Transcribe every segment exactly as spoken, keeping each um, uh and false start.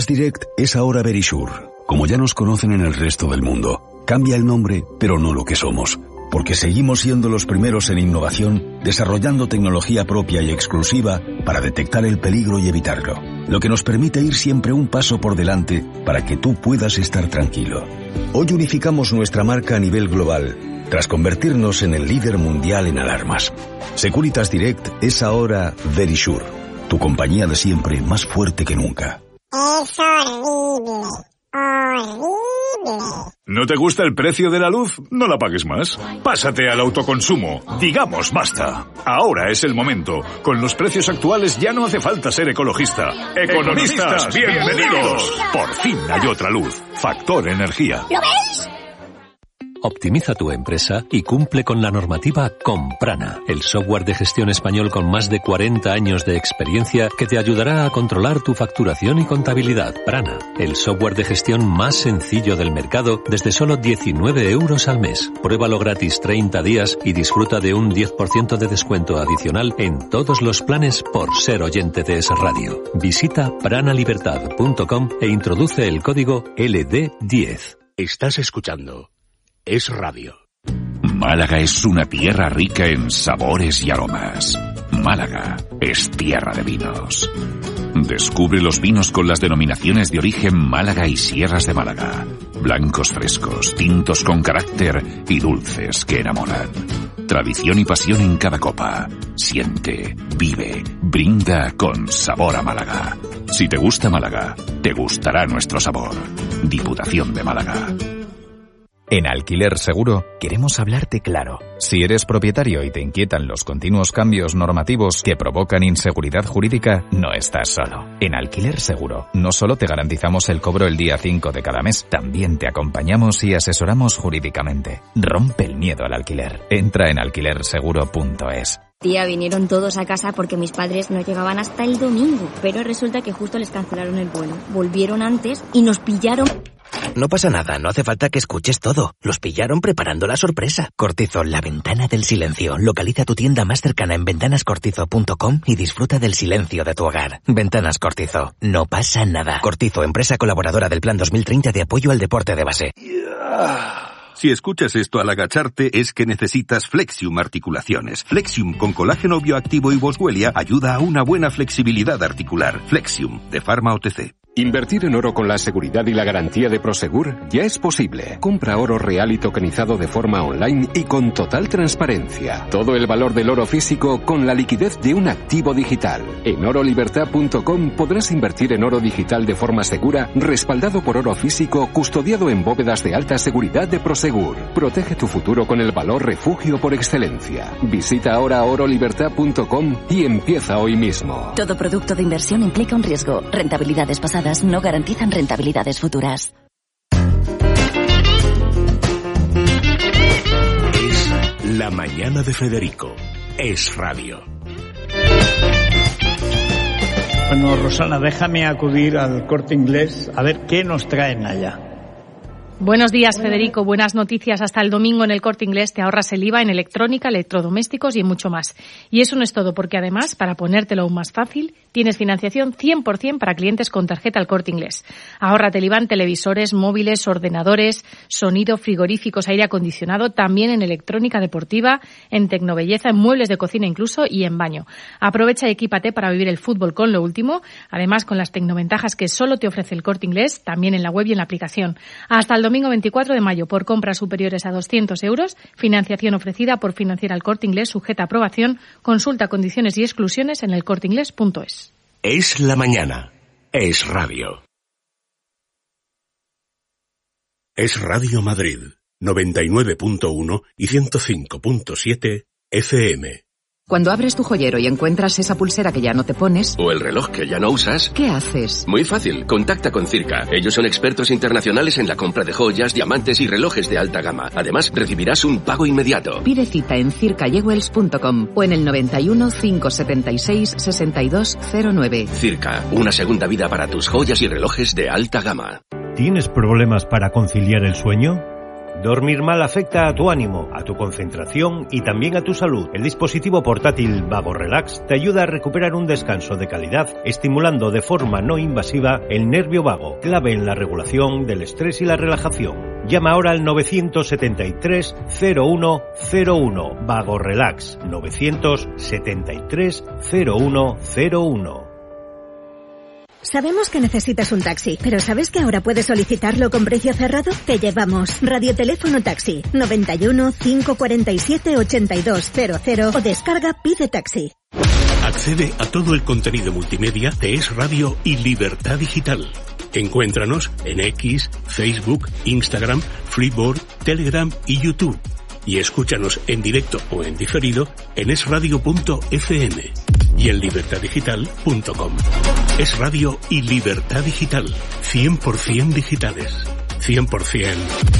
Direct es ahora Verisure. Como ya nos conocen en el resto del mundo, cambia el nombre, pero no lo que somos. Porque seguimos siendo los primeros en innovación, desarrollando tecnología propia y exclusiva para detectar el peligro y evitarlo. Lo que nos permite ir siempre un paso por delante para que tú puedas estar tranquilo. Hoy unificamos nuestra marca a nivel global, tras convertirnos en el líder mundial en alarmas. Securitas Direct es ahora Verisure, tu compañía de siempre más fuerte que nunca. Es horrible, horrible. ¿No te gusta el precio de la luz? No la pagues más. Pásate al autoconsumo. Digamos basta. Ahora es el momento. Con los precios actuales ya no hace falta ser ecologista. ¡Economistas, bienvenidos! Por fin hay otra luz. Factor Energía. ¿Lo veis? Optimiza tu empresa y cumple con la normativa con Prana, el software de gestión español con más de cuarenta años de experiencia que te ayudará a controlar tu facturación y contabilidad. Prana, el software de gestión más sencillo del mercado desde solo diecinueve euros al mes. Pruébalo gratis treinta días y disfruta de un diez por ciento de descuento adicional en todos los planes por ser oyente de Es Radio. Visita prana libertad punto com e introduce el código L D diez. Estás escuchando Es Radio. Málaga es una tierra rica en sabores y aromas. Málaga es tierra de vinos. Descubre los vinos con las denominaciones de origen Málaga y Sierras de Málaga. Blancos frescos, tintos con carácter y dulces que enamoran. Tradición y pasión en cada copa. Siente, vive, brinda con sabor a Málaga. Si te gusta Málaga, te gustará nuestro sabor. Diputación de Málaga. En Alquiler Seguro queremos hablarte claro. Si eres propietario y te inquietan los continuos cambios normativos que provocan inseguridad jurídica, no estás solo. En Alquiler Seguro no solo te garantizamos el cobro el día cinco de cada mes, también te acompañamos y asesoramos jurídicamente. Rompe el miedo al alquiler. Entra en alquiler seguro punto es. Tía, vinieron todos a casa porque mis padres no llegaban hasta el domingo, pero resulta que justo les cancelaron el vuelo. Volvieron antes y nos pillaron... No pasa nada, no hace falta que escuches todo. Los pillaron preparando la sorpresa. Cortizo, la ventana del silencio. Localiza tu tienda más cercana en ventanas cortizo punto com y disfruta del silencio de tu hogar. Ventanas Cortizo, no pasa nada. Cortizo, empresa colaboradora del Plan dos mil treinta de apoyo al deporte de base. Si escuchas esto al agacharte es que necesitas Flexium Articulaciones. Flexium con colágeno bioactivo y boswellia ayuda a una buena flexibilidad articular. Flexium, de Pharma O T C. Invertir en oro con la seguridad y la garantía de Prosegur ya es posible. Compra oro real y tokenizado de forma online y con total transparencia. Todo el valor del oro físico con la liquidez de un activo digital. En oro libertad punto com podrás invertir en oro digital de forma segura, respaldado por oro físico, custodiado en bóvedas de alta seguridad de Prosegur. Protege tu futuro con el valor refugio por excelencia. Visita ahora oro libertad punto com y empieza hoy mismo. Todo producto de inversión implica un riesgo. Rentabilidades pasadas no garantizan rentabilidades futuras. Es la mañana de Federico. Es Radio. Bueno, Rosana, déjame acudir al Corte Inglés a ver qué nos traen allá. Buenos días, Federico. Buenas noticias. Hasta el domingo en el Corte Inglés te ahorras el I V A en electrónica, electrodomésticos y en mucho más. Y eso no es todo, porque además, para ponértelo aún más fácil, tienes financiación cien por ciento para clientes con tarjeta al Corte Inglés. Ahórrate el I V A en televisores, móviles, ordenadores, sonido, frigoríficos, aire acondicionado, también en electrónica deportiva, en tecnobelleza, en muebles de cocina incluso y en baño. Aprovecha y equípate para vivir el fútbol con lo último, además con las tecnoventajas que solo te ofrece el Corte Inglés, también en la web y en la aplicación. Hasta el domingo veinticuatro de mayo, por compras superiores a doscientos euros, financiación ofrecida por Financiera El Corte Inglés, sujeta a aprobación. Consulta condiciones y exclusiones en el corte inglés punto es. Es la mañana. Es Radio. Es Radio Madrid, noventa y nueve punto uno y ciento cinco punto siete F M. Cuando abres tu joyero y encuentras esa pulsera que ya no te pones... O el reloj que ya no usas... ¿Qué haces? Muy fácil, contacta con Circa. Ellos son expertos internacionales en la compra de joyas, diamantes y relojes de alta gama. Además, recibirás un pago inmediato. Pide cita en circa jewels punto com o en el noventa y uno, cinco setenta y seis, sesenta y dos cero nueve. Circa, una segunda vida para tus joyas y relojes de alta gama. ¿Tienes problemas para conciliar el sueño? Dormir mal afecta a tu ánimo, a tu concentración y también a tu salud. El dispositivo portátil Vago Relax te ayuda a recuperar un descanso de calidad, estimulando de forma no invasiva el nervio vago, clave en la regulación del estrés y la relajación. Llama ahora al nueve siete tres cero uno cero uno. Vago Relax nueve siete tres cero uno cero uno. Sabemos que necesitas un taxi, pero ¿sabes que ahora puedes solicitarlo con precio cerrado? Te llevamos Radioteléfono Taxi noventa y uno, cinco cuarenta y siete, ochenta y dos cero cero o descarga Pide Taxi. Accede a todo el contenido multimedia de Es Radio y Libertad Digital. Encuéntranos en X, Facebook, Instagram, Freeboard, Telegram y YouTube. Y escúchanos en directo o en diferido en es radio punto efe eme y en libertad digital punto com. Es Radio y Libertad Digital, cien por ciento digitales, cien por ciento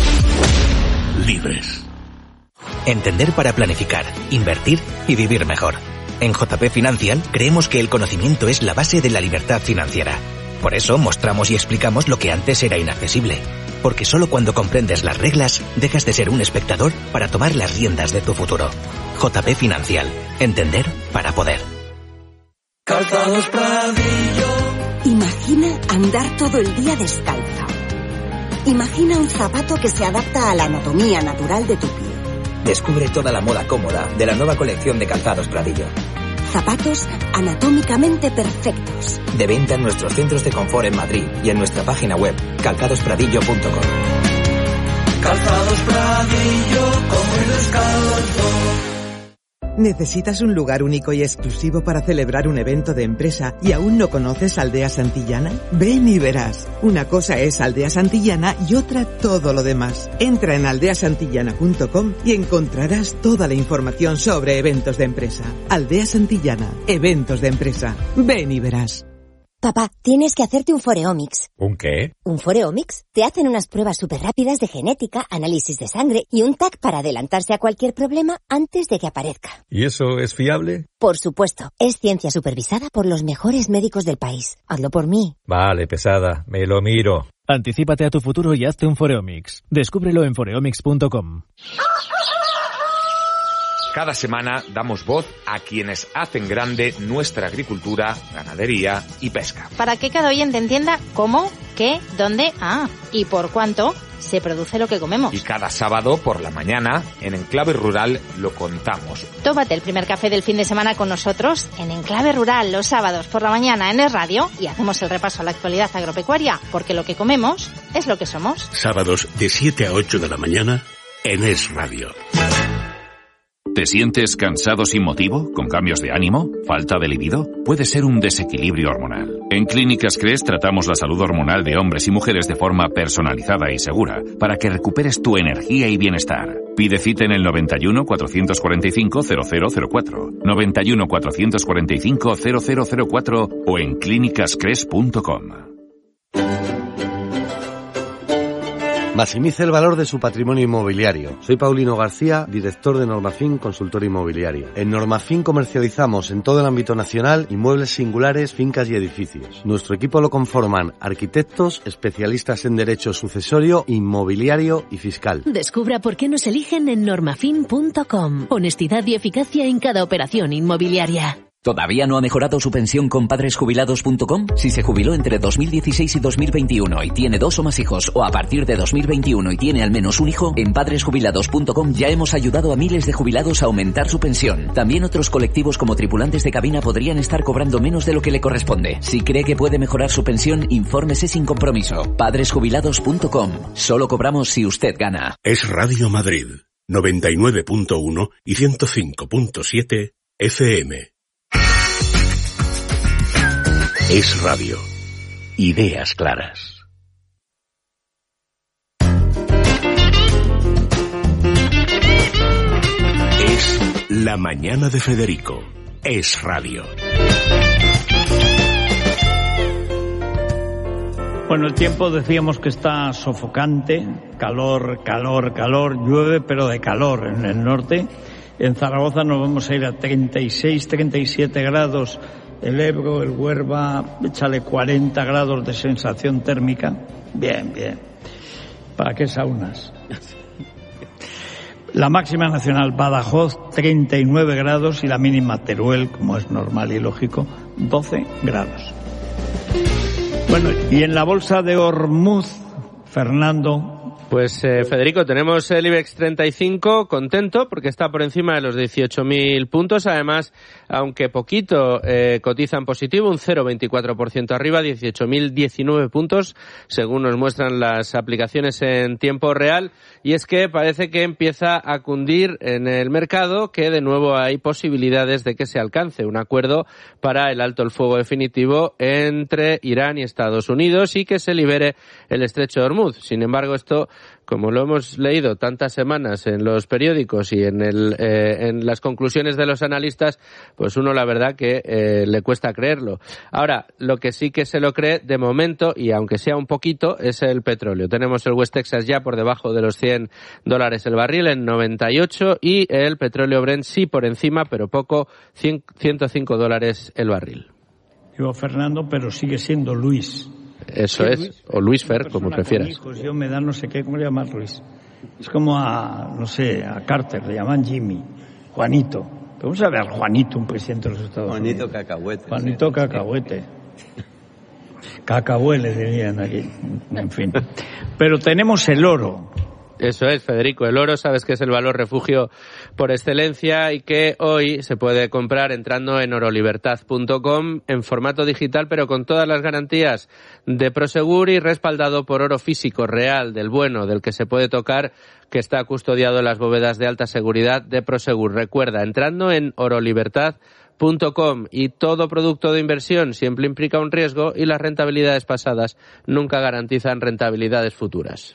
libres. Entender para planificar, invertir y vivir mejor. En J P Financial creemos que el conocimiento es la base de la libertad financiera. Por eso mostramos y explicamos lo que antes era inaccesible. Porque solo cuando comprendes las reglas, dejas de ser un espectador para tomar las riendas de tu futuro. J P Financial. Entender para poder. Calzados Pradillo. Imagina andar todo el día descalzo. Imagina un zapato que se adapta a la anatomía natural de tu pie. Descubre toda la moda cómoda de la nueva colección de Calzados Pradillo. Zapatos anatómicamente perfectos. De venta en nuestros centros de confort en Madrid y en nuestra página web calzados pradillo punto com. Calzados Pradillo, como el descalzo. ¿Necesitas un lugar único y exclusivo para celebrar un evento de empresa y aún no conoces Aldea Santillana? Ven y verás. Una cosa es Aldea Santillana y otra todo lo demás. Entra en aldea santillana punto com y encontrarás toda la información sobre eventos de empresa. Aldea Santillana, eventos de empresa. Ven y verás. Papá, tienes que hacerte un Foreomics. ¿Un qué? ¿Un Foreomics? Te hacen unas pruebas súper rápidas de genética, análisis de sangre y un T A C para adelantarse a cualquier problema antes de que aparezca. ¿Y eso es fiable? Por supuesto. Es ciencia supervisada por los mejores médicos del país. Hazlo por mí. Vale, pesada. Me lo miro. Anticípate a tu futuro y hazte un Foreomics. Descúbrelo en foreomics punto com. Cada semana damos voz a quienes hacen grande nuestra agricultura, ganadería y pesca. Para que cada oyente entienda cómo, qué, dónde, ah, y por cuánto se produce lo que comemos. Y cada sábado por la mañana, en Enclave Rural, lo contamos. Tómate el primer café del fin de semana con nosotros en Enclave Rural los sábados por la mañana en Es Radio y hacemos el repaso a la actualidad agropecuaria, porque lo que comemos es lo que somos. Sábados de siete a ocho de la mañana en Es Radio. ¿Te sientes cansado sin motivo? ¿Con cambios de ánimo? ¿Falta de libido? Puede ser un desequilibrio hormonal. En Clínicas Cres tratamos la salud hormonal de hombres y mujeres de forma personalizada y segura para que recuperes tu energía y bienestar. Pide cita en el noventa y uno, cuatrocientos cuarenta y cinco, cero cero cero cuatro, noventa y uno, cuatrocientos cuarenta y cinco, cero cero cero cuatro o en clínicas cres punto com. Maximice el valor de su patrimonio inmobiliario. Soy Paulino García, director de Normafin Consultor Inmobiliario. En Normafin comercializamos en todo el ámbito nacional inmuebles singulares, fincas y edificios. Nuestro equipo lo conforman arquitectos, especialistas en derecho sucesorio, inmobiliario y fiscal. Descubra por qué nos eligen en normafin punto com. Honestidad y eficacia en cada operación inmobiliaria. ¿Todavía no ha mejorado su pensión con padres jubilados punto com? Si se jubiló entre dos mil dieciséis y dos mil veintiuno y tiene dos o más hijos, o a partir de dos mil veintiuno y tiene al menos un hijo, en padres jubilados punto com ya hemos ayudado a miles de jubilados a aumentar su pensión. También otros colectivos como tripulantes de cabina podrían estar cobrando menos de lo que le corresponde. Si cree que puede mejorar su pensión, infórmese sin compromiso. padres jubilados punto com. Solo cobramos si usted gana. Es Radio Madrid, noventa y nueve punto uno y ciento cinco punto siete F M. Es Radio. Ideas claras. Es La Mañana de Federico. Es Radio. Bueno, el tiempo decíamos que está sofocante, calor, calor, calor, llueve, pero de calor en el norte. En Zaragoza nos vamos a ir a treinta y seis, treinta y siete grados. El Ebro, el Huerva, échale cuarenta grados de sensación térmica. Bien, bien. ¿Para qué saunas? La máxima nacional Badajoz, treinta y nueve grados, y la mínima Teruel, como es normal y lógico, doce grados. Bueno, y en la bolsa de Hormuz, Fernando. Pues eh, Federico, tenemos el IBEX treinta y cinco contento porque está por encima de los dieciocho mil puntos. Además, aunque poquito, eh, cotiza en positivo, un cero coma veinticuatro por ciento arriba, dieciocho mil diecinueve puntos, según nos muestran las aplicaciones en tiempo real. Y es que parece que empieza a cundir en el mercado que de nuevo hay posibilidades de que se alcance un acuerdo para el alto el fuego definitivo entre Irán y Estados Unidos y que se libere el estrecho de Hormuz. Sin embargo, esto, como lo hemos leído tantas semanas en los periódicos y en, el, eh, en las conclusiones de los analistas, pues uno la verdad que eh, le cuesta creerlo. Ahora, lo que sí que se lo cree de momento, y aunque sea un poquito, es el petróleo. Tenemos el West Texas ya por debajo de los cien dólares el barril en noventa y ocho y el petróleo Brent sí por encima, pero poco, ciento cinco dólares el barril. Digo Fernando, pero sigue siendo Luis. Eso es, Luis? O Luis Fer, como prefieras. Hijos, yo me da no sé qué, ¿cómo le llamas Luis? Es como a, no sé, a Carter, le llaman Jimmy, Juanito. Vamos a ver, Juanito, un presidente de los Estados Juanito Unidos. Cacahuete. Juanito sí. Cacahuete. Cacahuele dirían aquí, en fin. Pero tenemos el oro. Eso es, Federico. El oro, sabes que es el valor refugio por excelencia y que hoy se puede comprar entrando en orolibertad punto com en formato digital, pero con todas las garantías de Prosegur y respaldado por oro físico real, del bueno, del que se puede tocar, que está custodiado en las bóvedas de alta seguridad de Prosegur. Recuerda, entrando en orolibertad punto com, y todo producto de inversión siempre implica un riesgo y las rentabilidades pasadas nunca garantizan rentabilidades futuras.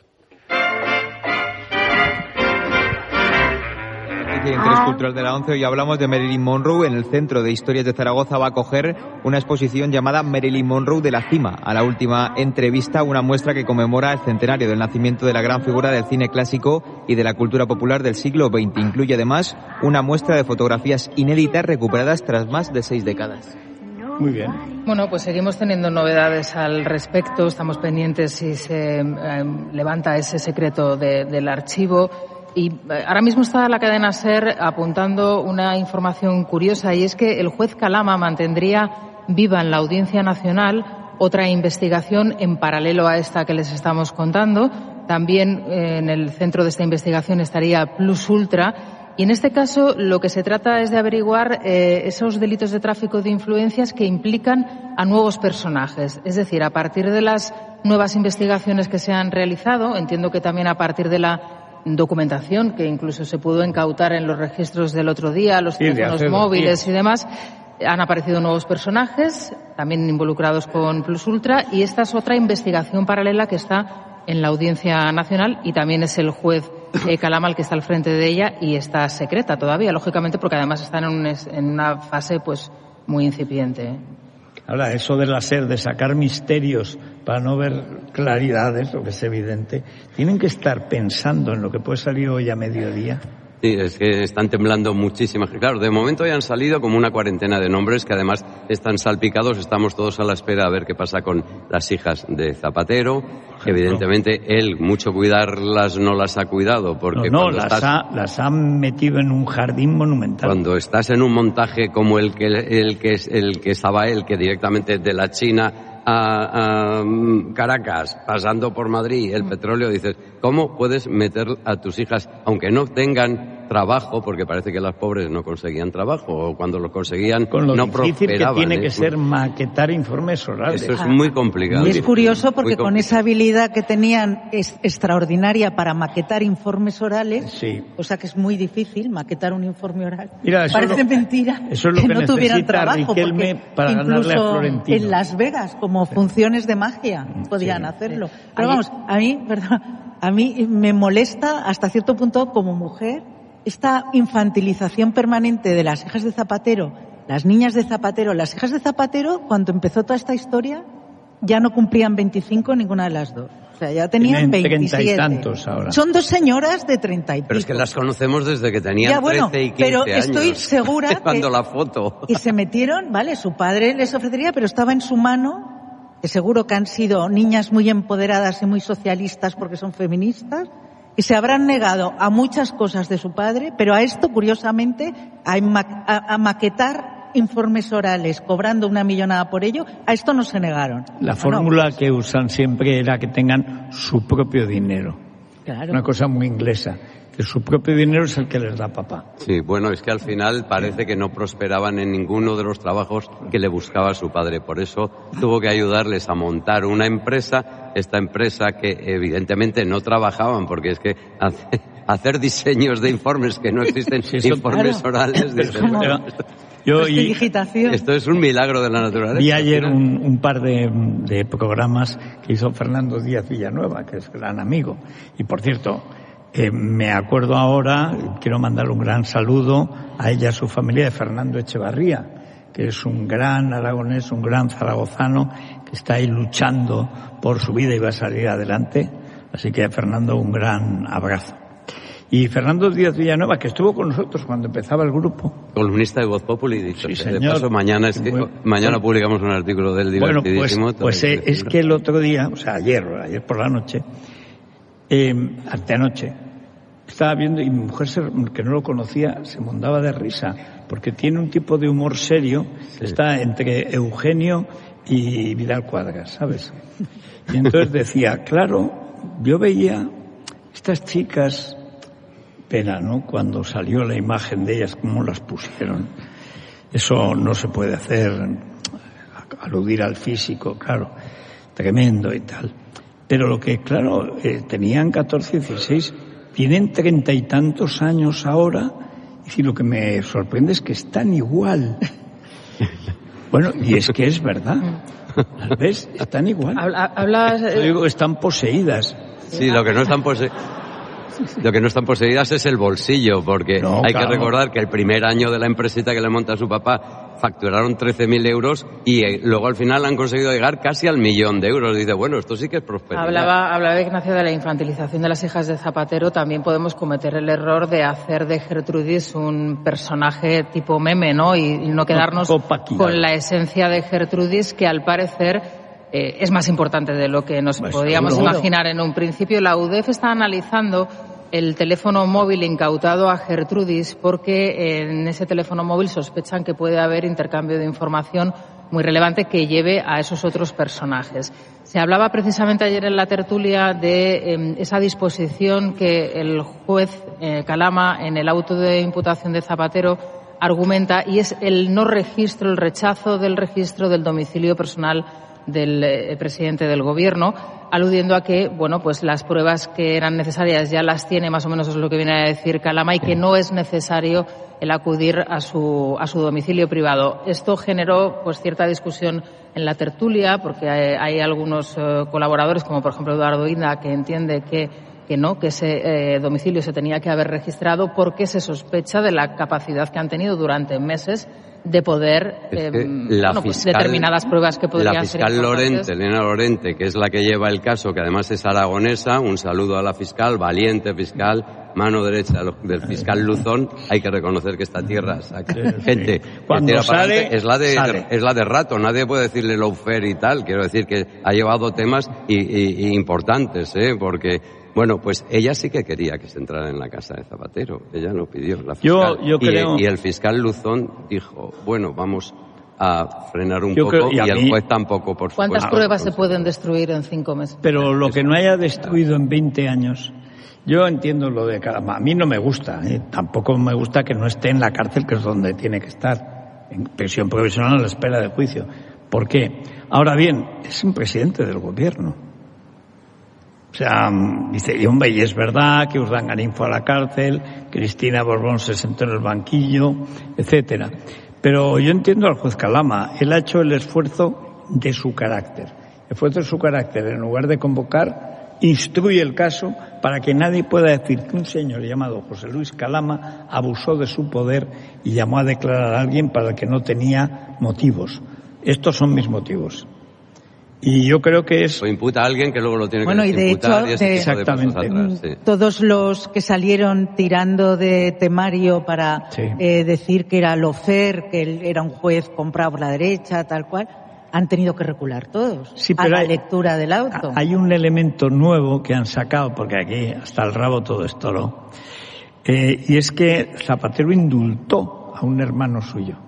Interés Cultural de la ONCE, hoy hablamos de Marilyn Monroe. En el Centro de Historias de Zaragoza va a acoger una exposición llamada Marilyn Monroe de la cima a la última entrevista, una muestra que conmemora el centenario del nacimiento de la gran figura del cine clásico y de la cultura popular del siglo veinte. Incluye además una muestra de fotografías inéditas recuperadas tras más de seis décadas. Muy bien. Bueno, pues seguimos teniendo novedades al respecto. Estamos pendientes si se eh, levanta ese secreto de, del archivo. Y ahora mismo está la cadena SER apuntando una información curiosa, y es que el juez Calama mantendría viva en la Audiencia Nacional otra investigación en paralelo a esta que les estamos contando. También eh, en el centro de esta investigación estaría Plus Ultra. Y en este caso lo que se trata es de averiguar eh, esos delitos de tráfico de influencias que implican a nuevos personajes. Es decir, a partir de las nuevas investigaciones que se han realizado, entiendo que también a partir de la documentación que incluso se pudo incautar en los registros del otro día, los teléfonos móviles y demás, han aparecido nuevos personajes, también involucrados con Plus Ultra, y esta es otra investigación paralela que está en la Audiencia Nacional, y también es el juez eh, Calama el que está al frente de ella, y está secreta todavía, lógicamente, porque además está en, un, en una fase pues muy incipiente. Ahora, eso de la SER, de sacar misterios para no ver claridades, lo que es evidente, tienen que estar pensando en lo que puede salir hoy a mediodía. Sí, es que están temblando muchísimas. Claro, de momento ya han salido como una cuarentena de nombres que además están salpicados. Estamos todos a la espera a ver qué pasa con las hijas de Zapatero. Evidentemente, él, mucho cuidarlas, no las ha cuidado. Porque no, no cuando las, estás, ha, las han metido en un jardín monumental. Cuando estás en un montaje como el que, el que, el que estaba él, que directamente de la China a, a Caracas, pasando por Madrid, el petróleo, dices, ¿cómo puedes meter a tus hijas, aunque no tengan trabajo, porque parece que las pobres no conseguían trabajo, o cuando lo conseguían con lo no difícil prosperaban? Que tiene ¿eh? que ser maquetar informes orales. Eso es muy complicado. Y es curioso porque con esa habilidad que tenían es extraordinaria para maquetar informes orales, sí. O sea que es muy difícil maquetar un informe oral. Mira, parece lo, mentira eso es lo que, que no tuvieran trabajo, Riquelme porque para incluso ganarle a Florentino. En Las Vegas, como funciones de magia, podían sí. hacerlo. Pero vamos, a mí, perdón, a mí me molesta hasta cierto punto como mujer esta infantilización permanente de las hijas de Zapatero, las niñas de Zapatero. Las hijas de Zapatero, cuando empezó toda esta historia, ya no cumplían veinticinco ninguna de las dos. O sea, ya tenían veintisiete. treinta y tantos ahora. Son dos señoras de treinta y pico. Pero es que las conocemos desde que tenían ya, bueno, trece y quince pero años. estoy segura cuando que, la foto. Y se metieron, vale, su padre les ofrecería, pero estaba en su mano, que seguro que han sido niñas muy empoderadas y muy socialistas porque son feministas, que se habrán negado a muchas cosas de su padre, pero a esto, curiosamente, a, ma- a, a maquetar informes orales cobrando una millonada por ello, a esto no se negaron. La Bueno, fórmula pues, que usan siempre era que tengan su propio dinero. Claro. Una cosa muy inglesa. Que su propio dinero es el que les da papá. Sí, bueno, es que al final parece que no prosperaban en ninguno de los trabajos que le buscaba su padre. Por eso tuvo que ayudarles a montar una empresa, esta empresa que evidentemente no trabajaban, porque es que hace, hacer diseños de informes que no existen, sí, informes claro. orales. Dicen, bueno, esto, Yo y, digitación. esto es un milagro de la naturaleza. Vi ayer un, un par de, de programas que hizo Fernando Díaz Villanueva, que es gran amigo. Y por cierto, Eh, me acuerdo ahora, quiero mandar un gran saludo a ella y a su familia, de Fernando Echevarría, que es un gran aragonés, un gran zaragozano, que está ahí luchando por su vida y va a salir adelante. Así que, Fernando, un gran abrazo. Y Fernando Díaz Villanueva, que estuvo con nosotros cuando empezaba el grupo. Columnista de Voz Populi, dicho Sí, sea de señor. paso, mañana, es que, Muy- mañana publicamos un artículo del Bueno, pues, divertidísimo. pues eh, es que el otro día, o sea, ayer, ayer por la noche, eh, antenoche, estaba viendo y mi mujer, se- que no lo conocía, se mondaba de risa, porque tiene un tipo de humor serio, está entre Eugenio y Vidal Cuadras, ¿sabes? Y entonces decía, claro, yo veía estas chicas, pena, ¿no?, cuando salió la imagen de ellas, cómo las pusieron. Eso no se puede hacer, aludir al físico, claro, tremendo y tal. Pero lo que, claro, eh, tenían catorce, dieciséis, tienen treinta y tantos años ahora, y lo que me sorprende es que están igual. Bueno, y es que es verdad. ¿Las ves? Están igual. Habla- Hablas... Yo digo, están poseídas. Sí, lo que no están pose- lo que no están poseídas es el bolsillo, porque No, hay claro. que recordar que el primer año de la empresita que le monta a su papá facturaron trece mil euros y eh, luego al final han conseguido llegar casi al millón de euros. Dice, bueno, esto sí que es prosperidad. Hablaba, hablaba Ignacio de la infantilización de las hijas de Zapatero. También podemos cometer el error de hacer de Gertrudis un personaje tipo meme, ¿no? Y, y no quedarnos tipo Paquita. con la esencia de Gertrudis, que al parecer eh, es más importante de lo que nos Pues podíamos seguro. imaginar en un principio. La U D E F está analizando el teléfono móvil incautado a Gertrudis porque en ese teléfono móvil sospechan que puede haber intercambio de información muy relevante que lleve a esos otros personajes. Se hablaba precisamente ayer en la tertulia de eh, esa disposición que el juez eh, Calama en el auto de imputación de Zapatero argumenta, y es el no registro, el rechazo del registro del domicilio personal del eh, presidente del gobierno, aludiendo a que, bueno, pues las pruebas que eran necesarias ya las tiene, más o menos es lo que viene a decir Calama, y que no es necesario el acudir a su, a su domicilio privado. Esto generó, pues, cierta discusión en la tertulia, porque hay, hay algunos eh, colaboradores, como por ejemplo Eduardo Inda, que entiende que, que no, que ese eh, domicilio se tenía que haber registrado porque se sospecha de la capacidad que han tenido durante meses de poder Es eh, que la bueno, pues fiscal- determinadas pruebas que podrían La ser fiscal importantes. Lorente, Elena Lorente, que es la que lleva el caso, que además es aragonesa, un saludo a la fiscal, valiente fiscal, mano derecha del fiscal Luzón. Hay que reconocer que esta tierra saca gente que Cuando tira para sale, adelante. es la de sale. es la de rato, nadie puede decirle lawfare y tal. Quiero decir que ha llevado temas y, y- y importantes, ¿eh? Porque bueno, pues ella sí que quería que se entrara en la casa de Zapatero. Ella lo pidió, la Yo- fiscal. yo Y- creo- y el fiscal Luzón dijo, bueno, vamos a frenar un Yo poco, creo- y y, a el mí- juez tampoco, por ¿Cuántas supuesto. pruebas se pueden destruir en cinco meses? Pero lo que no haya destruido en veinte años, yo entiendo lo de Calama. A mí no me gusta, ¿eh? Tampoco me gusta que no esté en la cárcel, que es donde tiene que estar, en prisión provisional a la espera de juicio. ¿Por qué? Ahora bien, es un presidente del gobierno. O sea, mm, dice, y hombre, y es verdad que Urdangarín fue a la cárcel, Cristina Borbón se sentó en el banquillo, etcétera. Pero yo entiendo al juez Calama. Él ha hecho el esfuerzo de su carácter. El esfuerzo de su carácter, en lugar de convocar, instruye el caso para que nadie pueda decir que un señor llamado José Luis Calama abusó de su poder y llamó a declarar a alguien para el que no tenía motivos. Estos son mis motivos. Y yo creo que es... O imputa a alguien que luego lo tiene Bueno, que y de desimputar hecho, y ese de- tipo de cosas Exactamente. atrás, sí. Todos los que salieron tirando de temario para Sí. eh, decir que era lofer, que él era un juez comprado por la derecha, tal cual, han tenido que recular todos sí, a pero la hay, lectura del auto. Hay un elemento nuevo que han sacado, porque aquí hasta el rabo todo es toro, eh, y es que Zapatero indultó a un hermano suyo.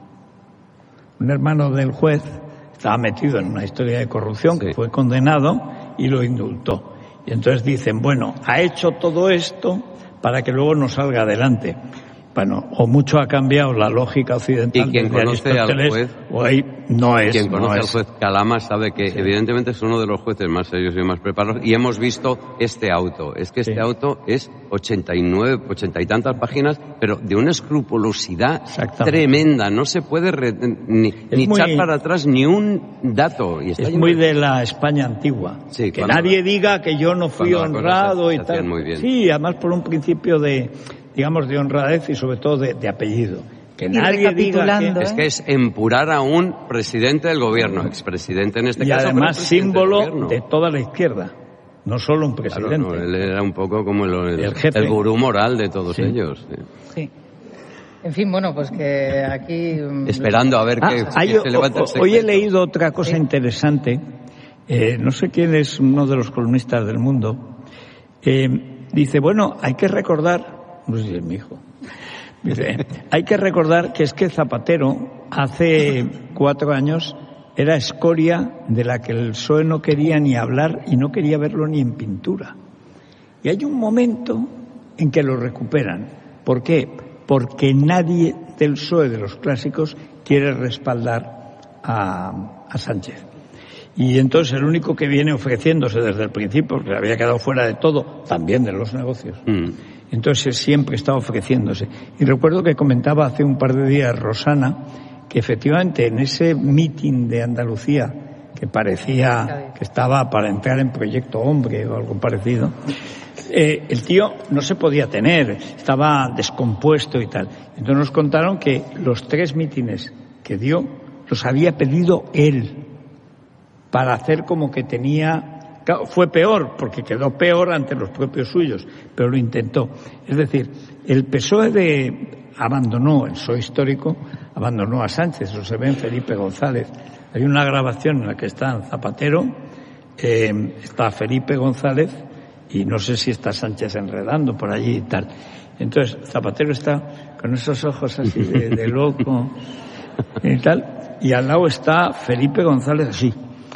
Un hermano del juez estaba metido en una historia de corrupción, sí, que fue condenado y lo indultó. Y entonces dicen, bueno, ha hecho todo esto para que luego no salga adelante. Bueno, o mucho ha cambiado la lógica occidental. Y quien conoce al juez, o ahí no es. Quien conoce no al es. juez Calama sabe que sí, evidentemente es uno de los jueces más serios y más preparados. Y hemos visto este auto. Es que este sí, auto es ochenta y nueve, ochenta y tantas páginas, pero de una escrupulosidad tremenda. No se puede re, ni, ni muy, echar para atrás ni un dato. Y está es muy de la España antigua. Sí, que nadie diga que yo no fui honrado y tal. Muy bien. Sí, además por un principio de, digamos, de honradez y sobre todo de, de apellido. Que nadie diga que... ¿eh? Es que es empurar a un presidente del gobierno, expresidente en este y caso. Y además símbolo de toda la izquierda, no solo un presidente. Claro, no, él era un poco como el, el, el, jefe, el gurú moral de todos sí, ellos. Sí. sí. En fin, bueno, pues que aquí... Esperando a ver ah, qué hay, se levanta el secreto. Hoy he leído otra cosa ¿sí? interesante. Eh, no sé quién es uno de los columnistas del Mundo. Eh, dice, bueno, hay que recordar... No sé si es mi hijo. Dice, hay que recordar que es que Zapatero hace cuatro años era escoria de la que el P S O E no quería ni hablar y no quería verlo ni en pintura. Y hay un momento en que lo recuperan. ¿Por qué? Porque nadie del P S O E de los clásicos quiere respaldar a, a Sánchez. Y entonces el único que viene ofreciéndose desde el principio, que había quedado fuera de todo, también de los negocios, mm. entonces siempre está ofreciéndose. Y recuerdo que comentaba hace un par de días Rosana que efectivamente en ese meeting de Andalucía, que parecía que estaba para entrar en Proyecto Hombre o algo parecido, eh, el tío no se podía tener, estaba descompuesto y tal. Entonces nos contaron que los tres mítines que dio los había pedido él, para hacer como que tenía... Claro, fue peor, porque quedó peor ante los propios suyos, pero lo intentó. Es decir, el P S O E de, abandonó, el P S O E histórico, abandonó a Sánchez, eso se ve en Felipe González. Hay una grabación en la que está Zapatero, eh, está Felipe González, y no sé si está Sánchez enredando por allí y tal. Entonces, Zapatero está con esos ojos así de, de loco y tal, y al lado está Felipe González así,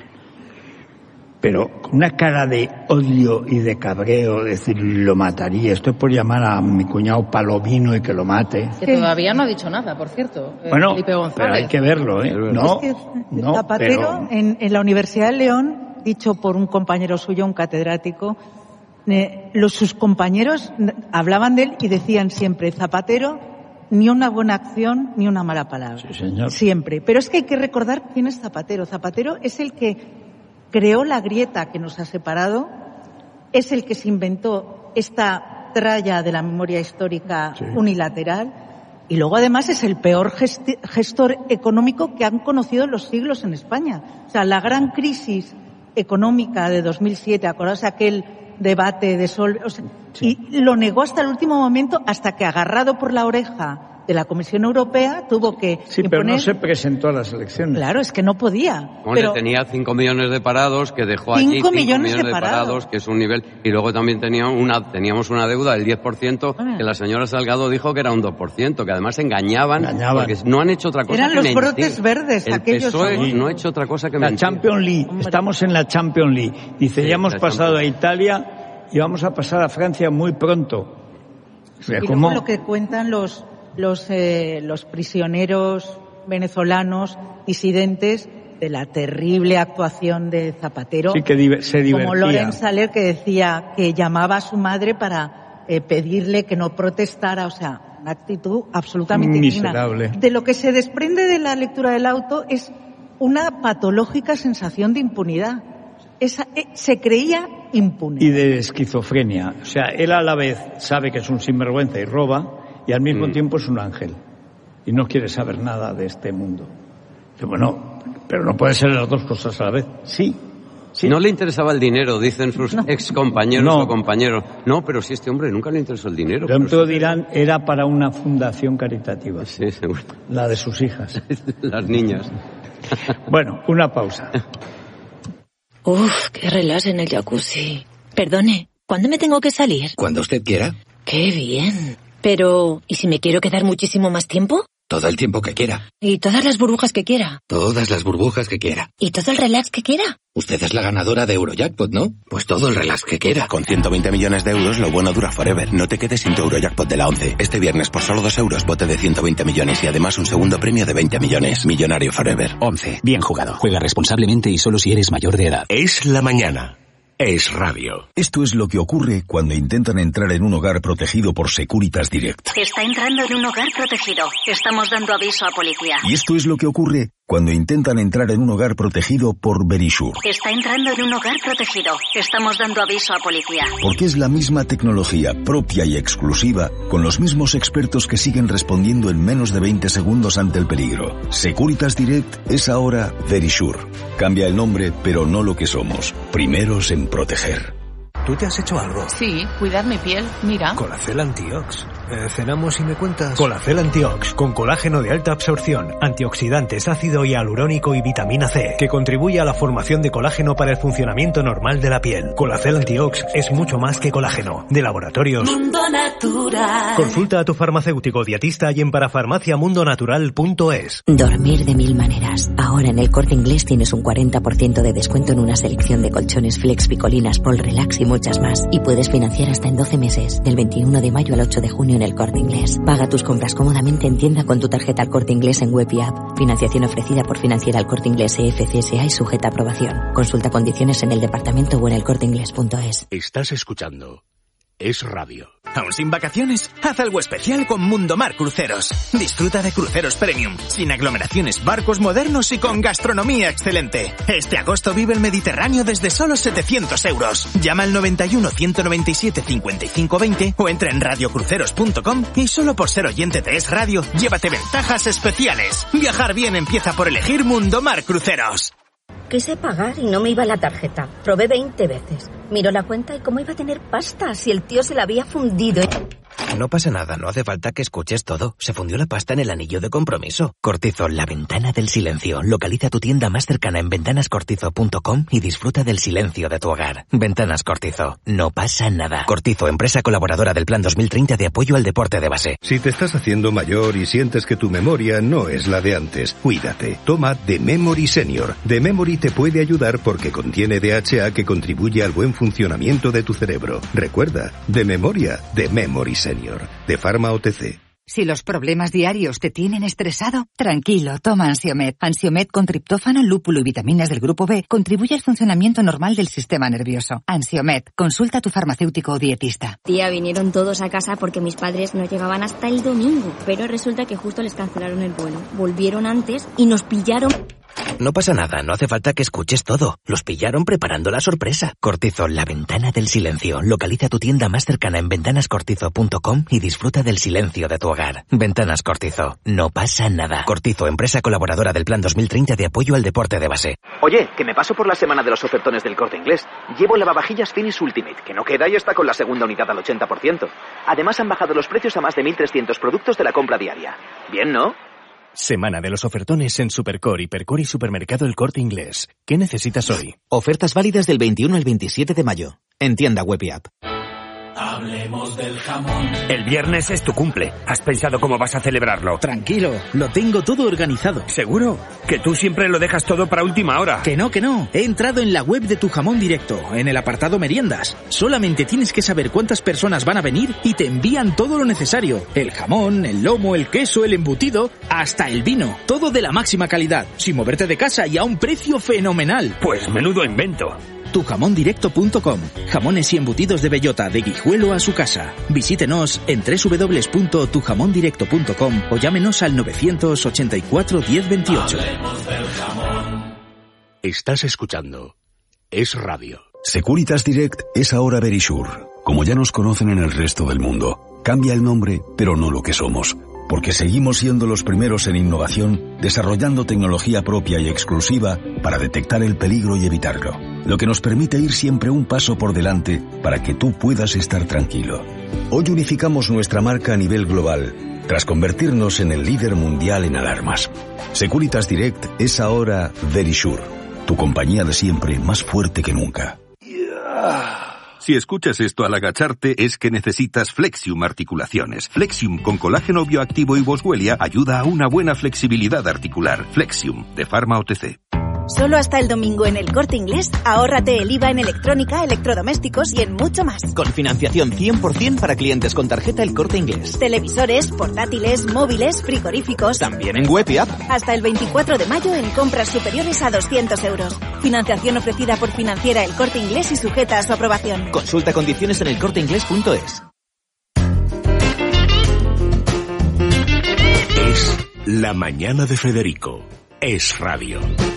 pero con una cara de odio y de cabreo, decir, lo mataría, estoy por llamar a mi cuñado Palomino y que lo mate. Que todavía no ha dicho nada, por cierto, bueno, Felipe González. Pero hay que verlo, ¿eh? No, es que no, Zapatero, pero... en, en la Universidad de León, dicho por un compañero suyo, un catedrático, eh, los, sus compañeros hablaban de él y decían siempre, Zapatero, ni una buena acción, ni una mala palabra. Sí, señor. Siempre. Pero es que hay que recordar quién es Zapatero. Zapatero es el que creó la grieta que nos ha separado, es el que se inventó esta tralla de la memoria histórica sí. unilateral y luego además es el peor gesti- gestor económico que han conocido los siglos en España. O sea, la gran crisis económica de dos mil siete, acordaos aquel debate de Sol, o sea, sí. y lo negó hasta el último momento, hasta que agarrado por la oreja de la Comisión Europea tuvo que sí, imponer... pero no se presentó a las elecciones. Claro, es que no podía. Bueno, pero... tenía cinco millones de parados, que dejó allí cinco cinco millones, millones de, de parados. parados, que es un nivel, y luego también tenía una, teníamos una deuda del diez por ciento, bueno. que la señora Salgado dijo que era un dos por ciento, que además engañaban, engañaban. porque no han hecho otra cosa Eran que los mentir. brotes verdes, el aquellos... P S O E son... no ha hecho otra cosa que la mentir. La Champions League, Hombre. estamos en la Champions League. Dice, sí, ya hemos pasado Champions. a Italia y vamos a pasar a Francia muy pronto. O sea, y ¿cómo? luego lo que cuentan los... los eh, los prisioneros venezolanos disidentes de la terrible actuación de Zapatero, sí, que di- se divertía. Como Loren Saler, que decía que llamaba a su madre para eh, pedirle que no protestara, o sea, una actitud absolutamente miserable. indigna. De lo que se desprende de la lectura del auto es una patológica sensación de impunidad. Esa, eh, se creía impune. Y de esquizofrenia. O sea, él a la vez sabe que es un sinvergüenza y roba, y al mismo mm. tiempo es un ángel y no quiere saber nada de este mundo. Dice, bueno, pero no puede ser las dos cosas a la vez. Sí, sí. No le interesaba el dinero, dicen sus no. ex compañeros no. o compañeros. No, pero si este hombre nunca le interesó el dinero. Por ejemplo, dirán, era para una fundación caritativa. Sí, seguro. La de sus hijas. Las niñas. Bueno, una pausa. Uf, qué relax en el jacuzzi. Perdone, ¿cuándo me tengo que salir? Cuando usted quiera. Qué bien. Pero, ¿y si me quiero quedar muchísimo más tiempo? Todo el tiempo que quiera. ¿Y todas las burbujas que quiera? Todas las burbujas que quiera. ¿Y todo el relax que quiera? Usted es la ganadora de Eurojackpot, ¿no? Pues todo el relax que quiera. Con ciento veinte millones de euros, lo bueno dura forever. No te quedes sin tu Eurojackpot de la once. Este viernes, por solo dos euros, bote de ciento veinte millones y además un segundo premio de veinte millones. Millonario forever. once. Bien jugado. Juega responsablemente y solo si eres mayor de edad. Es la mañana. Es radio. Esto es lo que ocurre cuando intentan entrar en un hogar protegido por Securitas Direct. Está entrando en un hogar protegido. Estamos dando aviso a policía. Y esto es lo que ocurre cuando intentan entrar en un hogar protegido por Verisure. Está entrando en un hogar protegido. Estamos dando aviso a policía. Porque es la misma tecnología propia y exclusiva, con los mismos expertos que siguen respondiendo en menos de veinte segundos ante el peligro. Securitas Direct es ahora Verisure. Cambia el nombre, pero no lo que somos. Primeros en proteger. ¿Tú te has hecho algo? Sí, cuidar mi piel, mira. Colacel Antiox. Eh, ¿Cenamos y me cuentas? Colacel Antiox, con colágeno de alta absorción, antioxidantes, ácido hialurónico y vitamina C, que contribuye a la formación de colágeno para el funcionamiento normal de la piel. Colacel Antiox es mucho más que colágeno. De Laboratorios Mundo Natural. Consulta a tu farmacéutico dietista y en parafarmacia mundo natural punto es. Dormir de mil maneras. Ahora en el Corte Inglés tienes un cuarenta por ciento de descuento en una selección de colchones Flex, Picolinas, Pol Relax y muchas más. Y puedes financiar hasta en doce meses, del veintiuno de mayo al ocho de junio en el Corte Inglés. Paga tus compras cómodamente en tienda con tu tarjeta al Corte Inglés en web y app. Financiación ofrecida por Financiera al Corte Inglés E F C S A y sujeta a aprobación. Consulta condiciones en el departamento o en el corte inglés punto es. Estás escuchando Es Radio. ¿Aún sin vacaciones? Haz algo especial con Mundomar Cruceros. Disfruta de cruceros premium, sin aglomeraciones, barcos modernos y con gastronomía excelente. Este agosto vive el Mediterráneo desde solo setecientos euros. Llama al noventa y uno, ciento noventa y siete, cincuenta y cinco veinte o entra en radio cruceros punto com y solo por ser oyente de Es Radio, llévate ventajas especiales. Viajar bien empieza por elegir Mundomar Cruceros. Quise pagar y no me iba la tarjeta. Probé veinte veces. Miró la cuenta y cómo iba a tener pasta si el tío se la había fundido. No pasa nada, no hace falta que escuches todo. Se fundió la pasta en el anillo de compromiso. Cortizo, la ventana del silencio. Localiza tu tienda más cercana en ventanas cortizo punto com y disfruta del silencio de tu hogar. Ventanas Cortizo, no pasa nada. Cortizo, empresa colaboradora del Plan dos mil treinta de apoyo al deporte de base. Si te estás haciendo mayor y sientes que tu memoria no es la de antes, cuídate. Toma The Memory Senior. The Memory te puede ayudar porque contiene D H A que contribuye al buen funcionamiento de tu cerebro. Recuerda, de memoria, The Memory Senior. De Pharma O T C. Si los problemas diarios te tienen estresado, tranquilo, toma Ansiomed. Ansiomed con triptófano, lúpulo y vitaminas del grupo B contribuye al funcionamiento normal del sistema nervioso. Ansiomed, consulta a tu farmacéutico o dietista. Tía, vinieron todos a casa porque mis padres no llegaban hasta el domingo, pero resulta que justo les cancelaron el vuelo. Volvieron antes y nos pillaron... No pasa nada, no hace falta que escuches todo. Los pillaron preparando la sorpresa. Cortizo, la ventana del silencio. Localiza tu tienda más cercana en ventanas cortizo punto com y disfruta del silencio de tu hogar. Ventanas Cortizo, no pasa nada. Cortizo, empresa colaboradora del Plan dos mil treinta de apoyo al deporte de base. Oye, que me paso por la semana de los ofertones del Corte Inglés. Llevo lavavajillas Finish Ultimate, que no queda y está con la segunda unidad al ochenta por ciento. Además han bajado los precios a más de mil trescientos productos de la compra diaria. Bien, ¿no? Semana de los ofertones en Supercore, Hipercore y Supermercado El Corte Inglés. ¿Qué necesitas hoy? Ofertas válidas del veintiuno al veintisiete de mayo. En tienda web y app. Hablemos del jamón. El viernes es tu cumple. ¿Has pensado cómo vas a celebrarlo? Tranquilo, lo tengo todo organizado. ¿Seguro? Que tú siempre lo dejas todo para última hora. Que no, que no. He entrado en la web de Tu Jamón Directo, en el apartado meriendas. Solamente tienes que saber cuántas personas van a venir y te envían todo lo necesario. El jamón, el lomo, el queso, el embutido, hasta el vino. Todo de la máxima calidad, sin moverte de casa y a un precio fenomenal. Pues menudo invento. tu jamón directo punto com. Jamones y embutidos de bellota, de Guijuelo a su casa. Visítenos en doble u doble u doble u punto tu jamón directo punto com o llámenos al novecientos ochenta y cuatro diez veintiocho. Estás escuchando Es Radio. Securitas Direct es ahora Verisure. Como ya nos conocen en el resto del mundo, cambia el nombre, pero no lo que somos. Porque seguimos siendo los primeros en innovación, desarrollando tecnología propia y exclusiva para detectar el peligro y evitarlo. Lo que nos permite ir siempre un paso por delante para que tú puedas estar tranquilo. Hoy unificamos nuestra marca a nivel global tras convertirnos en el líder mundial en alarmas. Securitas Direct es ahora Verisure, tu compañía de siempre más fuerte que nunca. Si escuchas esto al agacharte es que necesitas Flexium Articulaciones. Flexium con colágeno bioactivo y Boswellia ayuda a una buena flexibilidad articular. Flexium, de Pharma O T C. Solo hasta el domingo en El Corte Inglés, ahórrate el I V A en electrónica, electrodomésticos y en mucho más. Con financiación cien por ciento para clientes con tarjeta El Corte Inglés. Televisores, portátiles, móviles, frigoríficos. También en web y app. Hasta el veinticuatro de mayo en compras superiores a doscientos euros. Financiación ofrecida por Financiera El Corte Inglés y sujeta a su aprobación. Consulta condiciones en elcorteinglés punto es. Es La Mañana de Federico. Es Radio.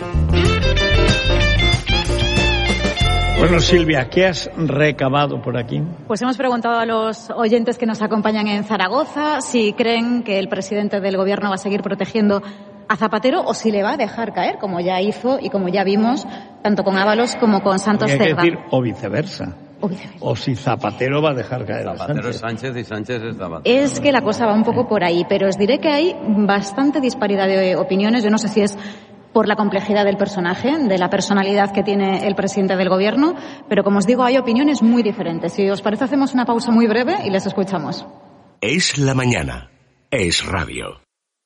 Bueno, Silvia, ¿qué has recabado por aquí? Pues hemos preguntado a los oyentes que nos acompañan en Zaragoza si creen que el presidente del gobierno va a seguir protegiendo a Zapatero o si le va a dejar caer, como ya hizo y como ya vimos, tanto con Ábalos como con Santos Cerdá. Hay que decir o viceversa. O viceversa. O si Zapatero va a dejar caer a Zapatero Sánchez. es Sánchez y Sánchez es Zapatero. Es que la cosa va un poco por ahí, pero os diré que hay bastante disparidad de opiniones. Yo no sé si es por la complejidad del personaje, de la personalidad que tiene el presidente del gobierno, pero como os digo, hay opiniones muy diferentes. Si os parece, hacemos una pausa muy breve y les escuchamos. Es La Mañana. Es Radio.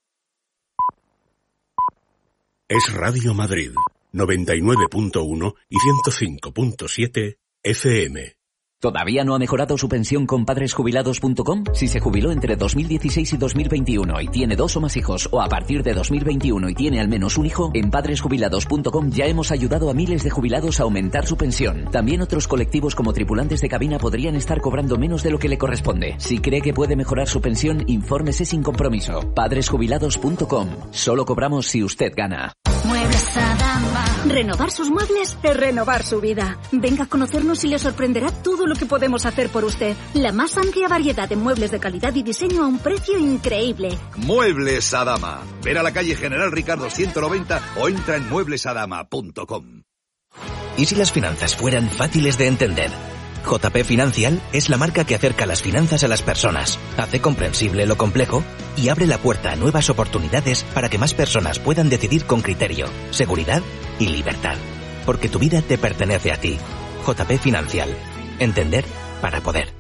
Es Radio Madrid, noventa y nueve punto uno y ciento cinco punto siete F M. ¿Todavía no ha mejorado su pensión con padres jubilados punto com? Si se jubiló entre dos mil dieciséis y dos mil veintiuno y tiene dos o más hijos, o a partir de dos mil veintiuno y tiene al menos un hijo, en padres jubilados punto com ya hemos ayudado a miles de jubilados a aumentar su pensión. También otros colectivos como tripulantes de cabina podrían estar cobrando menos de lo que le corresponde. Si cree que puede mejorar su pensión, infórmese sin compromiso. padres jubilados punto com. Solo cobramos si usted gana. Muebles Adama. Renovar sus muebles es renovar su vida. Venga a conocernos y le sorprenderá todo lo que podemos hacer por usted. La más amplia variedad de muebles de calidad y diseño a un precio increíble. Muebles Adama. Ven a la calle General Ricardo ciento noventa o entra en muebles adama punto com. ¿Y si las finanzas fueran fáciles de entender? J P Financial es la marca que acerca las finanzas a las personas, hace comprensible lo complejo y abre la puerta a nuevas oportunidades para que más personas puedan decidir con criterio, seguridad y libertad. Porque tu vida te pertenece a ti. J P Financial. Entender para poder.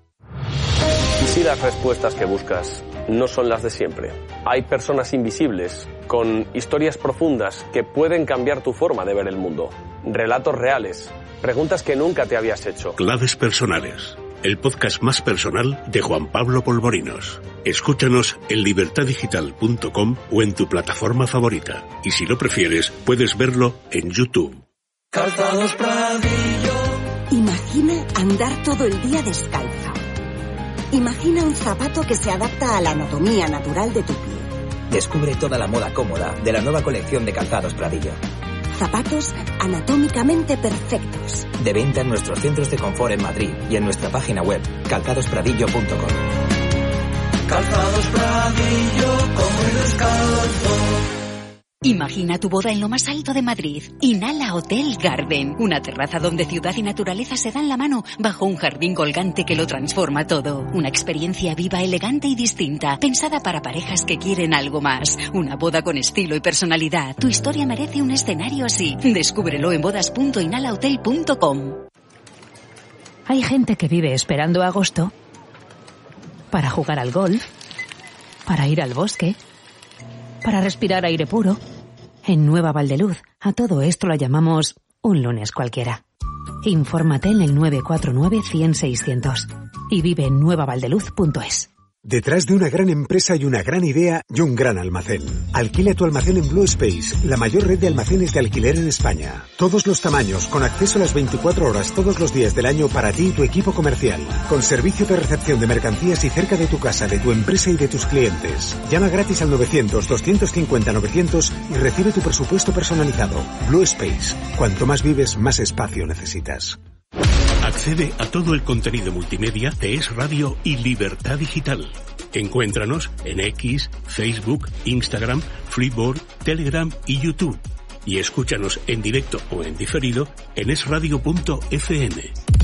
¿Y si las respuestas que buscas no son las de siempre? Hay personas invisibles, con historias profundas que pueden cambiar tu forma de ver el mundo. Relatos reales. Preguntas que nunca te habías hecho. Claves personales. El podcast más personal de Juan Pablo Polvorinos. Escúchanos en libertad digital punto com o en tu plataforma favorita. Y si lo prefieres, puedes verlo en YouTube. Calzados Pradillo. Imagina andar todo el día descalzo. Imagina un zapato que se adapta a la anatomía natural de tu pie. Descubre toda la moda cómoda de la nueva colección de Calzados Pradillo. Zapatos anatómicamente perfectos. De venta en nuestros centros de confort en Madrid y en nuestra página web, calzados pradillo punto com. Calzados Pradillo, come descalzo. Imagina tu boda en lo más alto de Madrid. Inhala Hotel Garden. Una terraza donde ciudad y naturaleza se dan la mano bajo un jardín colgante que lo transforma todo. Una experiencia viva, elegante y distinta. Pensada para parejas que quieren algo más. Una boda con estilo y personalidad. Tu historia merece un escenario así. Descúbrelo en bodas punto inhala hotel punto com. Hay gente que vive esperando agosto para jugar al golf, para ir al bosque, para respirar aire puro. En Nueva Valdeluz, a todo esto lo llamamos un lunes cualquiera. Infórmate en el nueve cuatro nueve, cien, seiscientos y vive en nueva valdeluz punto es. Detrás de una gran empresa y una gran idea y un gran almacén. Alquila tu almacén en Blue Space, la mayor red de almacenes de alquiler en España. Todos los tamaños, con acceso a las veinticuatro horas todos los días del año para ti y tu equipo comercial. Con servicio de recepción de mercancías y cerca de tu casa, de tu empresa y de tus clientes. Llama gratis al novecientos, doscientos cincuenta, novecientos y recibe tu presupuesto personalizado. Blue Space. Cuanto más vives, más espacio necesitas. Accede a todo el contenido multimedia de Es Radio y Libertad Digital. Encuéntranos en X, Facebook, Instagram, Freeboard, Telegram y YouTube. Y escúchanos en directo o en diferido en es radio punto f m.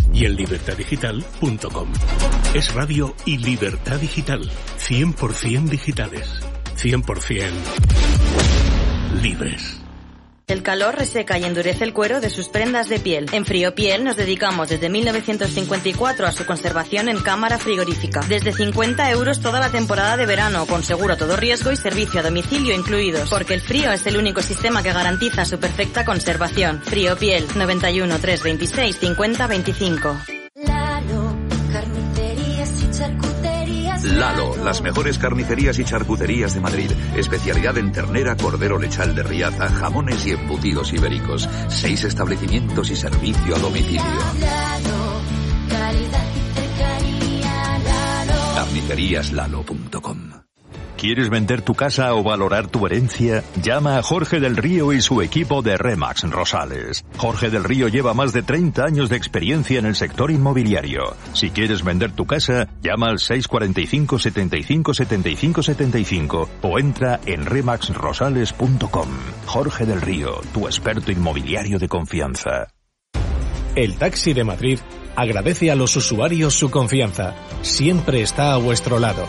y en libertad digital punto com. Es Radio y Libertad Digital. cien por ciento digitales. cien por ciento libres. El calor reseca y endurece el cuero de sus prendas de piel. En Friopiel nos dedicamos desde mil novecientos cincuenta y cuatro a su conservación en cámara frigorífica. Desde cincuenta euros toda la temporada de verano, con seguro a todo riesgo y servicio a domicilio incluidos. Porque el frío es el único sistema que garantiza su perfecta conservación. Friopiel, noventa y uno, trescientos veintiséis, cincuenta veinticinco. Lalo, carnicerías y charcuterías. Lalo, las mejores carnicerías y charcuterías de Madrid. Especialidad en ternera, cordero lechal de Riaza, jamones y embutidos ibéricos. Seis establecimientos y servicio a domicilio. Lalo, calidad y cercanía. Lalo. carnicerías lalo punto com. ¿Quieres vender tu casa o valorar tu herencia? Llama a Jorge del Río y su equipo de Remax Rosales. Jorge del Río lleva más de treinta años de experiencia en el sector inmobiliario. Si quieres vender tu casa, llama al seis cuatro cinco, setenta y cinco, setenta y cinco, setenta y cinco o entra en remax rosales punto com. Jorge del Río, tu experto inmobiliario de confianza. El Taxi de Madrid agradece a los usuarios su confianza. Siempre está a vuestro lado.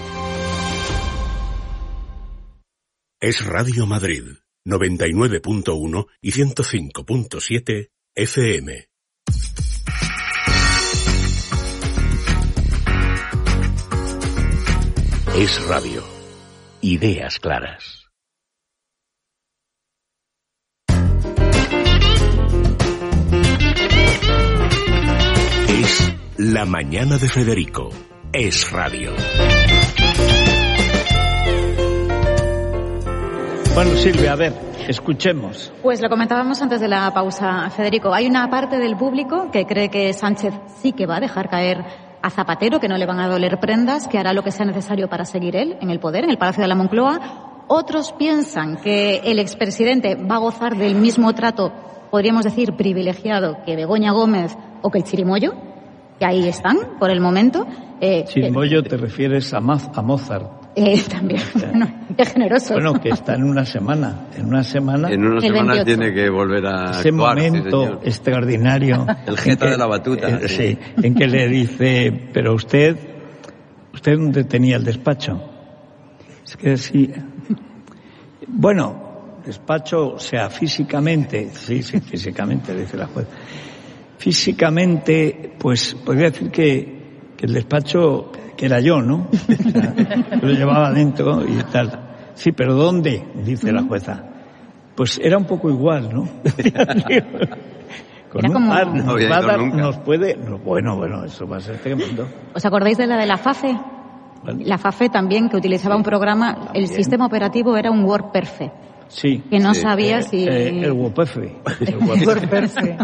Es Radio Madrid, noventa y nueve punto uno y ciento cinco punto siete F M. Es Radio. Ideas claras. Es La Mañana de Federico. Es Radio. Bueno, Silvia, a ver, escuchemos. Pues lo comentábamos antes de la pausa, Federico. Hay una parte del público que cree que Sánchez sí que va a dejar caer a Zapatero, que no le van a doler prendas, que hará lo que sea necesario para seguir él en el poder, en el Palacio de la Moncloa. Otros piensan que el expresidente va a gozar del mismo trato, podríamos decir, privilegiado que Begoña Gómez o que el Chirimoyo, que ahí están por el momento. Eh, Chirimoyo te refieres a, Maz, a Mozart. Eh, también, bueno, qué generoso. Bueno, que está en una semana. En una semana. En una semana tiene que volver a ese actuar, momento sí, extraordinario. El jeta que, de la batuta. Eh, sí, en que le dice, pero usted, ¿usted dónde tenía el despacho? Es que sí. Bueno, despacho, o sea, físicamente, sí, sí, físicamente, dice la juez. Físicamente, pues podría decir que, que el despacho, que era yo, ¿no? O sea, yo lo llevaba dentro y tal. Sí, pero ¿dónde? Dice la jueza. Pues era un poco igual, ¿no? Con era un como... par nos, no va a dar, nunca. nos puede... No, bueno, bueno, eso va a ser tremendo. ¿Os acordáis de la de la FAFE? ¿Vale? La FAFE también, que utilizaba un programa, el Bien. sistema operativo era un WordPerfect. Sí. Que no Sí. sabía Eh, si... eh, el WordPerfect. El WordPerfect.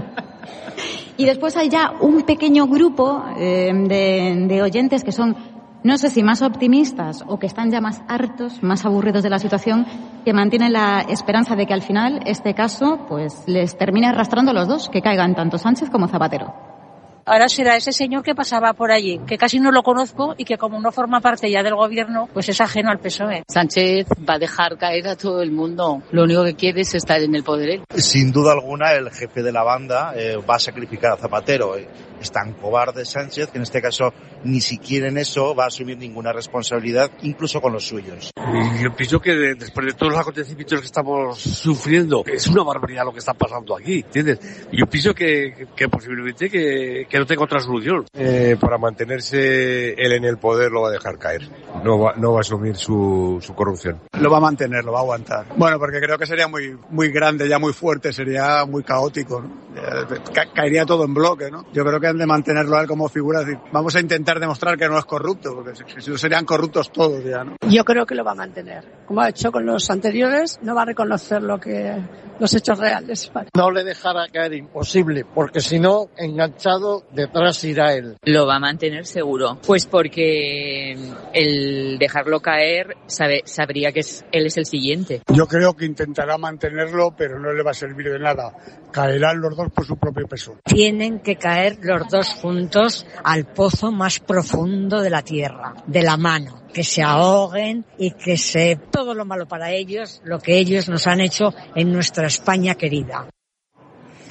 Y después hay ya un pequeño grupo eh, de, de oyentes que son, no sé si más optimistas o que están ya más hartos, más aburridos de la situación, que mantienen la esperanza de que al final este caso pues les termine arrastrando a los dos, que caigan tanto Sánchez como Zapatero. Ahora será ese señor que pasaba por allí, que casi no lo conozco y que como no forma parte ya del gobierno, pues es ajeno al P S O E. Sánchez va a dejar caer a todo el mundo. Lo único que quiere es estar en el poder él. Sin duda alguna, el jefe de la banda eh, va a sacrificar a Zapatero. Es tan cobarde Sánchez que en este caso ni siquiera en eso va a asumir ninguna responsabilidad, incluso con los suyos. Y yo pienso que de, después de todos los acontecimientos que estamos sufriendo, es una barbaridad lo que está pasando aquí, ¿entiendes? Yo pienso que, que posiblemente que, que no tenga otra solución. Eh, para mantenerse él en el poder lo va a dejar caer. No va, no va a asumir su, su corrupción. Lo va a mantener, lo va a aguantar. Bueno, porque creo que sería muy, muy grande, ya muy fuerte, sería muy caótico, ¿no? Ca- caería todo en bloque, ¿no? Yo creo que han de mantenerlo a él como figura, es decir, vamos a intentar demostrar que no es corrupto, porque si, si no serían corruptos todos ya, ¿no? Yo creo que lo va a mantener. Como ha hecho con los anteriores, no va a reconocer lo que los hechos reales. Vale. No le dejará caer, imposible, porque si no, enganchado, detrás irá él. Lo va a mantener seguro, pues porque el dejarlo caer sabe, sabría que es, él es el siguiente. Yo creo que intentará mantenerlo, pero no le va a servir de nada. Caerán los dos por su propio peso. Tienen que caer los dos juntos al pozo más profundo de la tierra, de la mano. Que se ahoguen y que se... todo lo malo para ellos, lo que ellos nos han hecho en nuestra España querida.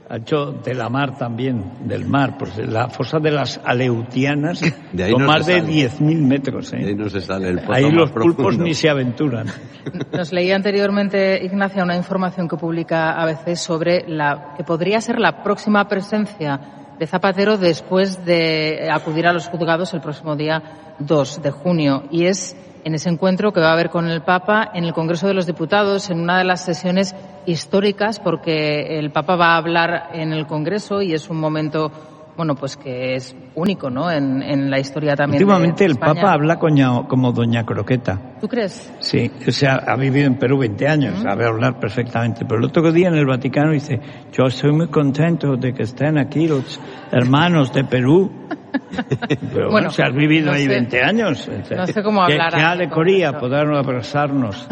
Ha hecho de la mar también, del mar, pues la fosa de las Aleutianas, de ahí con no más de sale. diez mil metros. ¿eh? De ahí no se sale el pozo Ahí más los profundo. pulpos ni se aventuran. Nos leía anteriormente, Ignacia, una información que publica A B C sobre la que podría ser la próxima presencia de Zapatero después de acudir a los juzgados el próximo día dos de junio. Y es en ese encuentro que va a haber con el Papa en el Congreso de los Diputados, en una de las sesiones históricas, porque el Papa va a hablar en el Congreso y es un momento, bueno, pues que es único, ¿no?, en, en la historia también. Últimamente de el España. Papa habla coña, como Doña Croqueta. ¿Tú crees? Sí, o sea, ha vivido en Perú veinte años, Uh-huh. sabe hablar perfectamente. Pero el otro día en el Vaticano dice, yo estoy muy contento de que estén aquí los hermanos de Perú. Pero bueno, Bueno, si has vivido no ahí sé- veinte años. no sé cómo ¿Qué, hablará qué en el alegoría Congreso. poder abrazarnos?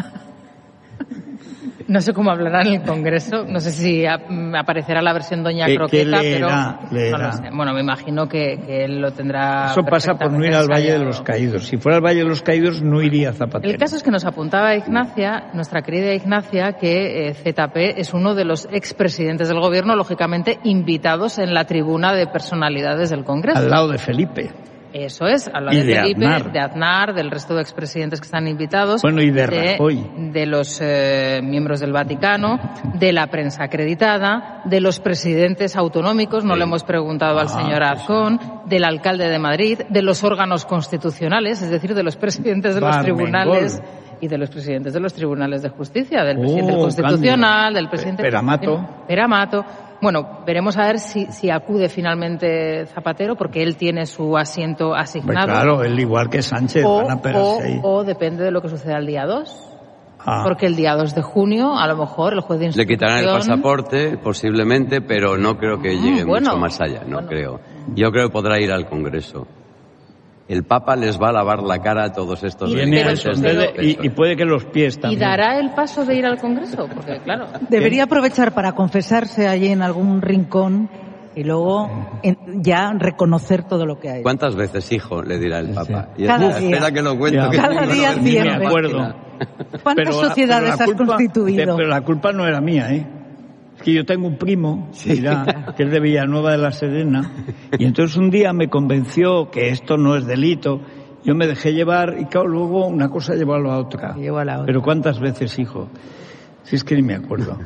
No sé cómo hablará en el Congreso, no sé si a- mm, aparecerá la versión Doña ¿Qué- qué Croqueta, leerá? pero Leerá. no lo sé. Bueno, me imagino que, que él lo tendrá. Eso pasa por no ir al Valle de perfectamente los ensayado. Caídos. Si fuera al Valle de los Caídos no iría Zapatero. El caso es que nos apuntaba Ignacia, nuestra querida Ignacia, que eh, Z P es uno de los expresidentes del Gobierno, lógicamente invitados en la tribuna de personalidades del Congreso. Al lado de Felipe. Eso es, al lado Y de de Felipe, Aznar. de Aznar, del resto de expresidentes que están invitados. Bueno, y de Rajoy. De los eh, miembros del Vaticano, de la prensa acreditada, de los presidentes autonómicos, no le hemos preguntado al Ah, señor pues Azcón, del alcalde de Madrid, de los órganos constitucionales, es decir, de los presidentes de los Barmengol. tribunales y de los presidentes de los tribunales de justicia, del Oh, presidente del Constitucional, del presidente... Peramato. Peramato. Bueno, veremos a ver si, si acude finalmente Zapatero, porque él tiene su asiento Pues asignado. claro, él igual que Sánchez, o, van a o, pegarse ahí. o depende de lo que suceda el día dos. Ah. Porque el día dos de junio, a lo mejor, el juez de Le instrucción... quitarán el pasaporte, posiblemente, pero no creo que llegue bueno, mucho más allá, no creo. Yo creo que podrá ir al Congreso. El Papa les va a lavar la cara a todos estos Viene a delincuentes del esconder- y, y puede que los pies ¿Y también. dará el paso de ir al Congreso? Porque, claro... Debería aprovechar para confesarse allí en algún rincón y luego en- ya reconocer todo lo que hay. ¿Cuántas veces, hijo? Le dirá el Papa. Y Cada espera, día. espera que lo cuento. Ya. que Cada no me lo día termino. cien me veces. acuerdo. ¿Cuántas Pero la- sociedades pero la has culpa- constituido? Pero la culpa no era mía, ¿eh? Es que yo tengo un primo, dirá, que es de Villanueva de la Serena, y entonces un día me convenció que esto no es delito. Yo me dejé llevar y claro, luego una cosa llevó a la otra. Llevó a la otra. Pero ¿cuántas veces, hijo? Si es que ni me acuerdo.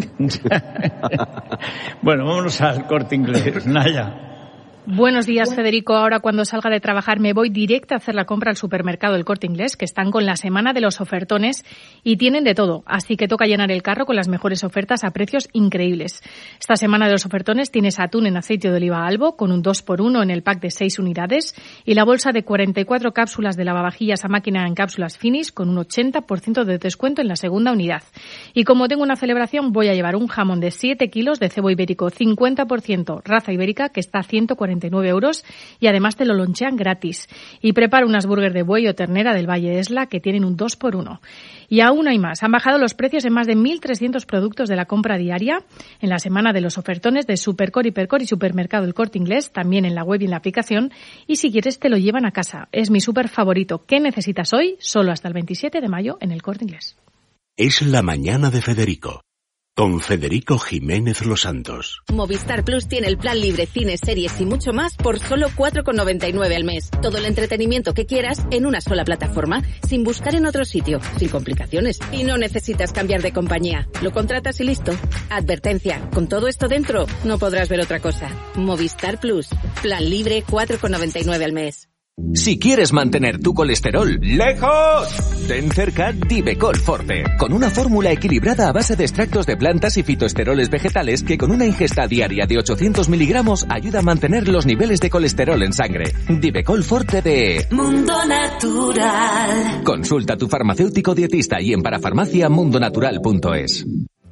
Bueno, vámonos al Corte Inglés. Naya. Buenos días, Federico. Ahora cuando salga de trabajar me voy directa a hacer la compra al supermercado El Corte Inglés, que están con la semana de los ofertones y tienen de todo. Así que toca llenar el carro con las mejores ofertas a precios increíbles. Esta semana de los ofertones tienes atún en aceite de oliva Albo con un dos por uno en el pack de seis unidades y la bolsa de cuarenta y cuatro cápsulas de lavavajillas a máquina en cápsulas Finish con un ochenta por ciento de descuento en la segunda unidad. Y como tengo una celebración, voy a llevar un jamón de siete kilos de cebo ibérico cincuenta por ciento raza ibérica que está a ciento cuarenta y nueve euros y además te lo lonchean gratis. Y preparo unas burgers de buey o ternera del Valle Esla que tienen un dos por uno. Y aún hay más. Han bajado los precios en más de mil trescientos productos de la compra diaria en la semana de los ofertones de Supercor, Hipercor y Supermercado El Corte Inglés, también en la web y en la aplicación. Y si quieres te lo llevan a casa. Es mi súper favorito. ¿Qué necesitas hoy? Solo hasta el veintisiete de mayo en El Corte Inglés. Es la mañana de Federico, con Federico Jiménez Los Santos. Movistar Plus tiene el plan libre, cines, series y mucho más por solo cuatro con noventa y nueve al mes. Todo el entretenimiento que quieras en una sola plataforma, sin buscar en otro sitio, sin complicaciones. Y no necesitas cambiar de compañía. Lo contratas y listo. Advertencia, con todo esto dentro, no podrás ver otra cosa. Movistar Plus, plan libre cuatro con noventa y nueve al mes. Si quieres mantener tu colesterol lejos, ten cerca Divecol Forte, con una fórmula equilibrada a base de extractos de plantas y fitoesteroles vegetales que con una ingesta diaria de ochocientos miligramos ayuda a mantener los niveles de colesterol en sangre. Divecol Forte de Mundo Natural. Consulta a tu farmacéutico dietista y en parafarmacia mundonatural punto es.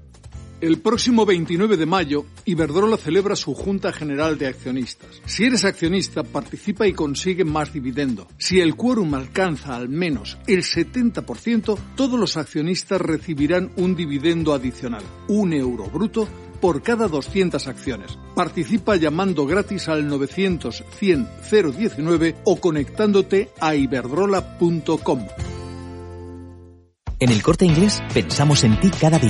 El próximo veintinueve de mayo, Iberdrola celebra su Junta General de Accionistas. Si eres accionista, participa y consigue más dividendo. Si el quórum alcanza al menos el setenta por ciento, todos los accionistas recibirán un dividendo adicional, un euro bruto, por cada doscientas acciones. Participa llamando gratis al novecientos cien cero diecinueve o conectándote a iberdrola punto com. En El Corte Inglés pensamos en ti cada día.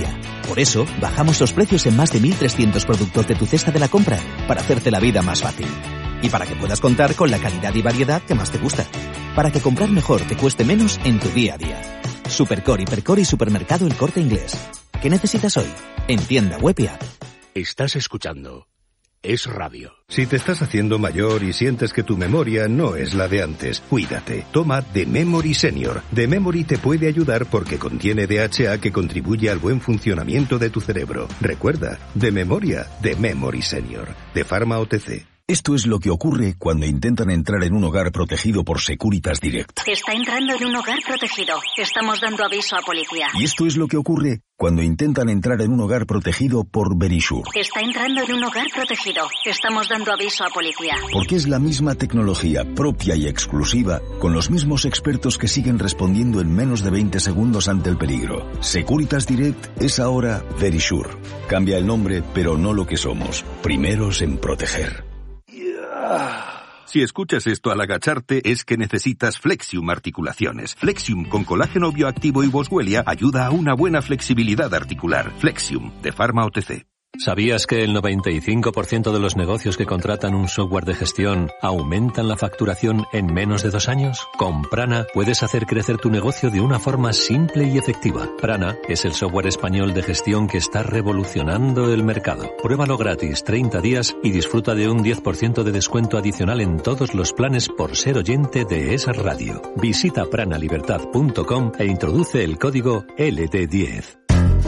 Por eso, bajamos los precios en más de mil trescientos productos de tu cesta de la compra, para hacerte la vida más fácil. Y para que puedas contar con la calidad y variedad que más te gusta. Para que comprar mejor te cueste menos en tu día a día. Supercore, Hipercore y Supermercado El Corte Inglés. ¿Qué necesitas hoy? En tienda web y app. Estás escuchando Es Radio. Si te estás haciendo mayor y sientes que tu memoria no es la de antes, cuídate. Toma The Memory Senior. The Memory te puede ayudar porque contiene D H A que contribuye al buen funcionamiento de tu cerebro. Recuerda, de memoria, The Memory Senior. De Pharma O T C. Esto es lo que ocurre cuando intentan entrar en un hogar protegido por Securitas Direct. Está entrando en un hogar protegido. Estamos dando aviso a policía. Y esto es lo que ocurre cuando intentan entrar en un hogar protegido por Verisure. Está entrando en un hogar protegido. Estamos dando aviso a policía. Porque es la misma tecnología propia y exclusiva, con los mismos expertos que siguen respondiendo en menos de veinte segundos ante el peligro. Securitas Direct es ahora Verisure. Cambia el nombre, pero no lo que somos. Primeros en proteger. Si escuchas esto al agacharte, es que necesitas Flexium Articulaciones. Flexium con colágeno bioactivo y boswellia ayuda a una buena flexibilidad articular. Flexium, de Pharma O T C. ¿Sabías que el noventa y cinco por ciento de los negocios que contratan un software de gestión aumentan la facturación en menos de dos años? Con Prana puedes hacer crecer tu negocio de una forma simple y efectiva. Prana es el software español de gestión que está revolucionando el mercado. Pruébalo gratis treinta días y disfruta de un diez por ciento de descuento adicional en todos los planes por ser oyente de esa radio. Visita pranalibertad punto com e introduce el código L D diez.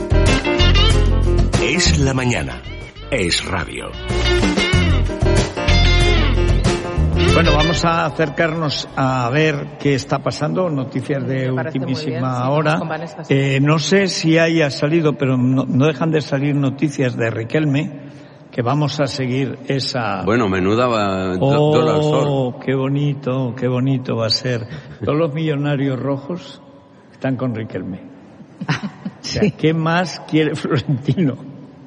Es la mañana. Es Radio. Bueno, vamos a acercarnos a ver qué está pasando, noticias de ultimísima hora. Eh, no sé si haya salido, pero no, no dejan de salir noticias de Riquelme, que vamos a seguir esa... Bueno, menuda va... Oh, dólar sol. Qué bonito, qué bonito va a ser. Todos los millonarios rojos están con Riquelme. O sea, sí. ¿Qué más quiere Florentino?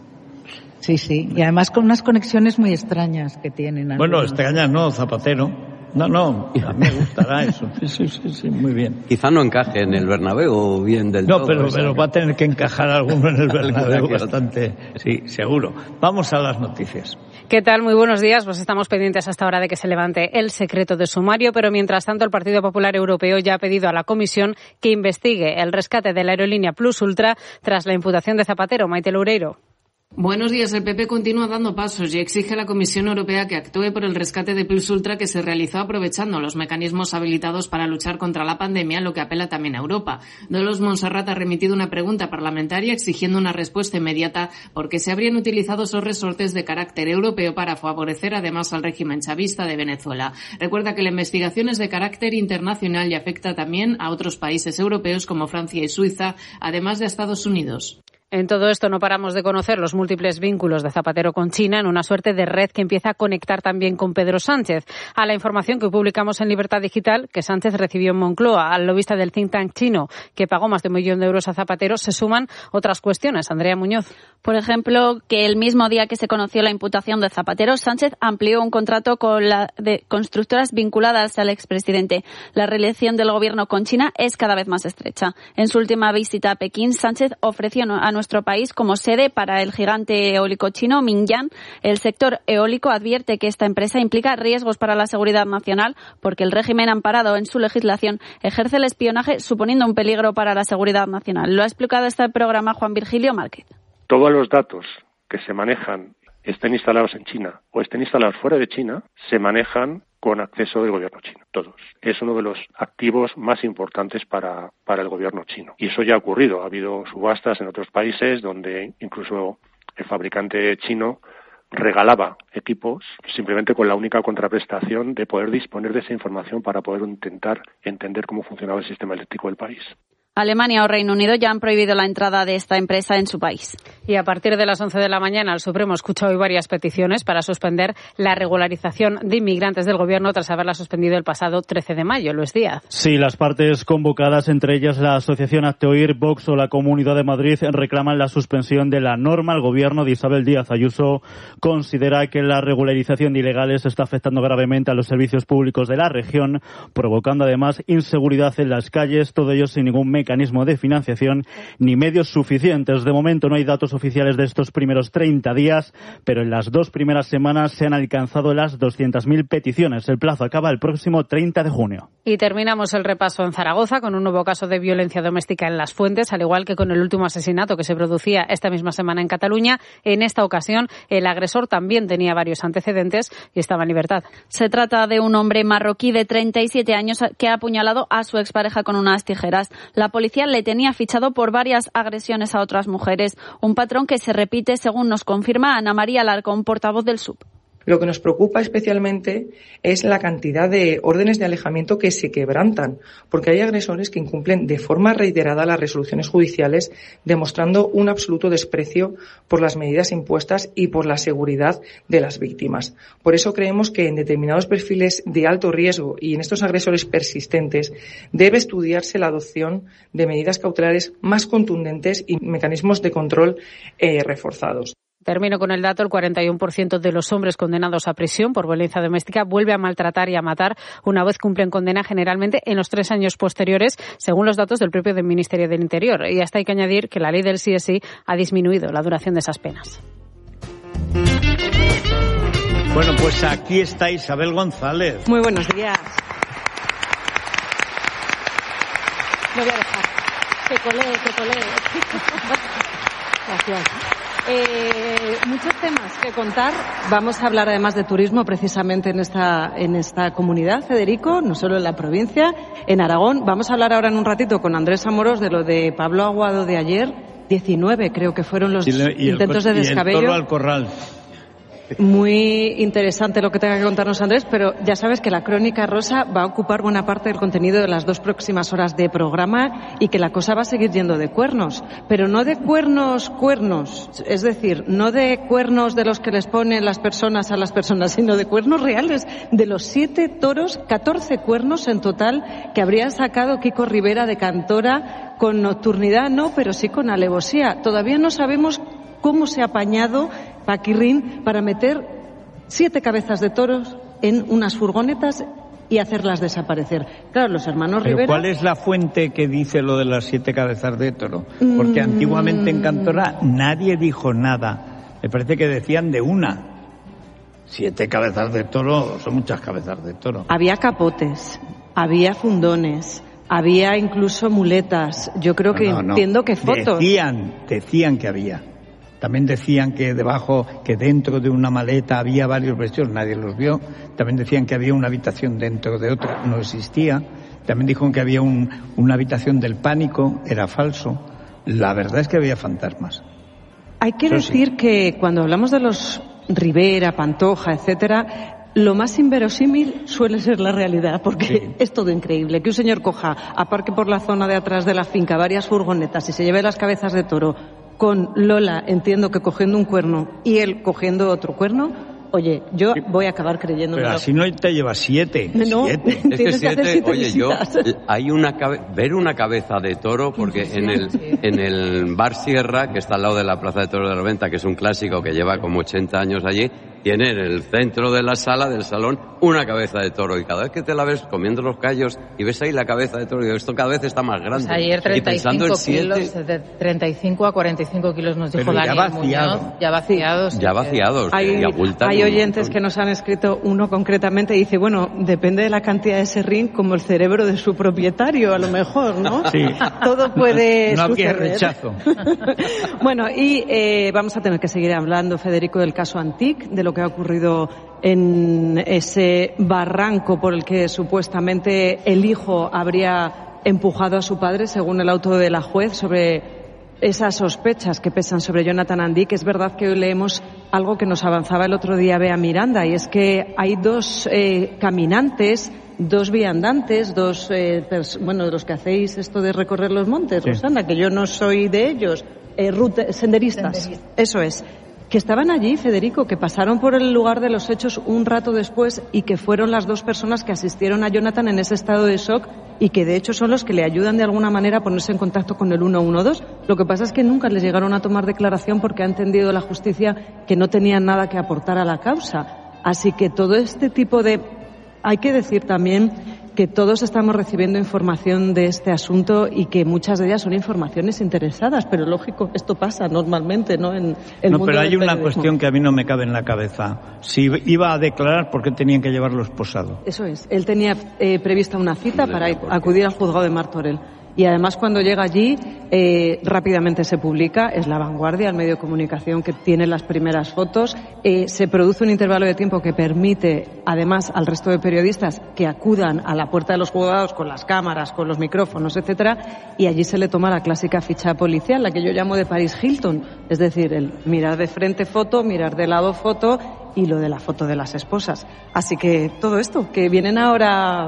Sí, sí, y además con unas conexiones muy extrañas que tienen. Bueno, algunos. extrañas no, Zapatero. No, no, a mí me gustará eso. Sí, sí, sí, sí, muy bien. Quizá no encaje en el Bernabéu bien del no, todo. No, pero, pero va a tener que encajar alguno en el Bernabéu bastante, sí, seguro. Vamos a las noticias. ¿Qué tal? Muy buenos días. Pues estamos pendientes hasta ahora de que se levante el secreto de sumario, pero mientras tanto el Partido Popular Europeo ya ha pedido a la Comisión que investigue el rescate de la aerolínea Plus Ultra tras la imputación de Zapatero. Maite Loureiro. Buenos días. El P P continúa dando pasos y exige a la Comisión Europea que actúe por el rescate de Plus Ultra que se realizó aprovechando los mecanismos habilitados para luchar contra la pandemia, lo que apela también a Europa. Dolors Montserrat ha remitido una pregunta parlamentaria exigiendo una respuesta inmediata porque se habrían utilizado esos resortes de carácter europeo para favorecer además al régimen chavista de Venezuela. Recuerda que la investigación es de carácter internacional y afecta también a otros países europeos como Francia y Suiza, además de a Estados Unidos. En todo esto no paramos de conocer los múltiples vínculos de Zapatero con China en una suerte de red que empieza a conectar también con Pedro Sánchez. A la información que publicamos en Libertad Digital, que Sánchez recibió en Moncloa al lobista del think tank chino, que pagó más de un millón de euros a Zapatero, se suman otras cuestiones. Andrea Muñoz. Por ejemplo, que el mismo día que se conoció la imputación de Zapatero, Sánchez amplió un contrato con la de constructoras vinculadas al expresidente. La relación del gobierno con China es cada vez más estrecha. En su última visita a Pekín, Sánchez ofreció a nuestro país como sede para el gigante eólico chino Mingyang. El sector eólico advierte que esta empresa implica riesgos para la seguridad nacional porque el régimen amparado en su legislación ejerce el espionaje suponiendo un peligro para la seguridad nacional. Lo ha explicado este programa Juan Virgilio Márquez. Todos los datos que se manejan, estén instalados en China o estén instalados fuera de China, se manejan con acceso del gobierno chino, todos. Es uno de los activos más importantes para, para el gobierno chino. Y eso ya ha ocurrido. Ha habido subastas en otros países donde incluso el fabricante chino regalaba equipos simplemente con la única contraprestación de poder disponer de esa información para poder intentar entender cómo funcionaba el sistema eléctrico del país. Alemania o Reino Unido ya han prohibido la entrada de esta empresa en su país. Y a partir de las once de la mañana, el Supremo escucha hoy varias peticiones para suspender la regularización de inmigrantes del Gobierno tras haberla suspendido el pasado trece de mayo. Luis Díaz. Sí, las partes convocadas, entre ellas la Asociación Hazte Oír, Vox o la Comunidad de Madrid, reclaman la suspensión de la norma. El Gobierno de Isabel Díaz Ayuso considera que la regularización de ilegales está afectando gravemente a los servicios públicos de la región, provocando además inseguridad en las calles, todo ello sin ningún mecanismo mecanismo de financiación ni medios suficientes. De momento no hay datos oficiales de estos primeros treinta días, pero en las dos primeras semanas se han alcanzado las doscientas mil peticiones. El plazo acaba el próximo treinta de junio. Y terminamos el repaso en Zaragoza con un nuevo caso de violencia doméstica en Las Fuentes, al igual que con el último asesinato que se producía esta misma semana en Cataluña. En esta ocasión, el agresor también tenía varios antecedentes y estaba en libertad. Se trata de un hombre marroquí de treinta y siete años que ha apuñalado a su expareja con unas tijeras. La policía le tenía fichado por varias agresiones a otras mujeres, un patrón que se repite, según nos confirma Ana María Alarcón, portavoz del S U P. Lo que nos preocupa especialmente es la cantidad de órdenes de alejamiento que se quebrantan, porque hay agresores que incumplen de forma reiterada las resoluciones judiciales, demostrando un absoluto desprecio por las medidas impuestas y por la seguridad de las víctimas. Por eso creemos que en determinados perfiles de alto riesgo y en estos agresores persistentes debe estudiarse la adopción de medidas cautelares más contundentes y mecanismos de control eh, reforzados. Termino con el dato, el cuarenta y uno por ciento de los hombres condenados a prisión por violencia doméstica vuelve a maltratar y a matar una vez cumplen condena, generalmente en los tres años posteriores, según los datos del propio del Ministerio del Interior. Y hasta hay que añadir que la ley del sí es sí ha disminuido la duración de esas penas. Bueno, pues aquí está Isabel González. Muy buenos días. Lo voy a dejar. Que colee, que colee. Gracias. Eh, muchos temas que contar. Vamos a hablar además de turismo precisamente en esta, en esta comunidad, Federico, no solo en la provincia, en Aragón. Vamos a hablar ahora en un ratito con Andrés Amoros de lo de Pablo Aguado de ayer. diecinueve creo que fueron los y le, y intentos el, de descabello. Y el toro al corral. Muy interesante lo que tenga que contarnos Andrés, pero ya sabes que la Crónica Rosa va a ocupar buena parte del contenido de las dos próximas horas de programa y que la cosa va a seguir yendo de cuernos, pero no de cuernos, cuernos, es decir, no de cuernos de los que les ponen las personas a las personas, sino de cuernos reales, de los siete toros, catorce cuernos en total que habría sacado Kiko Rivera de Cantora con nocturnidad, no, pero sí con alevosía. Todavía no sabemos cómo se ha apañado Paquirrín para meter siete cabezas de toros en unas furgonetas y hacerlas desaparecer. Claro, los hermanos ¿Pero Rivera... ¿Cuál es la fuente que dice lo de las siete cabezas de toro? Porque mm... antiguamente en Cantora nadie dijo nada. Me parece que decían de una. Siete cabezas de toro, son muchas cabezas de toro. Había capotes, había fundones, había incluso muletas. Yo creo que no, no, entiendo no. que fotos... Decían, decían que había. También decían que debajo, que dentro de una maleta había varios vestidos, nadie los vio. También decían que había una habitación dentro de otra, no existía. También dijeron que había un, una habitación del pánico, era falso. La verdad es que había fantasmas. Hay que Eso decir sí. que cuando hablamos de los Rivera, Pantoja, etcétera, lo más inverosímil suele ser la realidad, porque sí. es todo increíble. Que un señor coja, aparque por la zona de atrás de la finca varias furgonetas y se lleve las cabezas de toro con Lola, entiendo que cogiendo un cuerno y él cogiendo otro cuerno, oye, yo voy a acabar creyéndolo. Pero así no te llevas siete. No, siete. Es que siete, siete oye, visitas. yo, hay una cabe- ver una cabeza de toro, porque en el, en el Bar Sierra, que está al lado de la Plaza de Toros de la Venta, que es un clásico que lleva como ochenta años allí, tiene en el centro de la sala, del salón, una cabeza de toro. Y cada vez que te la ves comiendo los callos y ves ahí la cabeza de toro, digo, esto cada vez está más grande. Pues ayer treinta y cinco kilos, de treinta y cinco a cuarenta y cinco kilos nos dijo Daniel ya vaciado. Muñoz. Ya vaciados. Ya vaciados. Hay, y abultan hay oyentes que nos han escrito, uno concretamente dice, bueno, depende de la cantidad de serrín, como el cerebro de su propietario, a lo mejor, ¿no? Sí. Todo puede no suceder. había rechazo. Bueno, y eh, vamos a tener que seguir hablando, Federico, del caso Antic, de lo que ha ocurrido en ese barranco por el que supuestamente el hijo habría empujado a su padre, según el auto de la juez, sobre esas sospechas que pesan sobre Jonathan Antic. Es verdad que hoy leemos algo que nos avanzaba el otro día Bea Miranda, y es que hay dos eh, caminantes, dos viandantes, dos, eh, pers- bueno, de los que hacéis esto de recorrer los montes, sí. Rosana, que yo no soy de ellos, eh, rute- senderistas, Senderista. Eso es, que estaban allí, Federico, que pasaron por el lugar de los hechos un rato después y que fueron las dos personas que asistieron a Jonathan en ese estado de shock y que de hecho son los que le ayudan de alguna manera a ponerse en contacto con el ciento doce. Lo que pasa es que nunca les llegaron a tomar declaración porque ha entendido la justicia que no tenían nada que aportar a la causa. Así que todo este tipo de... Hay que decir también que todos estamos recibiendo información de este asunto y que muchas de ellas son informaciones interesadas, pero lógico, esto pasa normalmente, ¿no? En el no, mundo pero hay del una periodismo. cuestión que a mí no me cabe en la cabeza. Si iba a declarar, ¿por qué tenían que llevarlo esposado? Eso es. Él tenía eh, prevista una cita para ir- acudir al juzgado de Martorell. Y además cuando llega allí eh, rápidamente se publica, es La Vanguardia, el medio de comunicación que tiene las primeras fotos, eh, se produce un intervalo de tiempo que permite además al resto de periodistas que acudan a la puerta de los juzgados con las cámaras, con los micrófonos, etcétera, y allí se le toma la clásica ficha policial, la que yo llamo de Paris Hilton, es decir, el mirar de frente foto, mirar de lado foto y lo de la foto de las esposas. Así que todo esto, que vienen ahora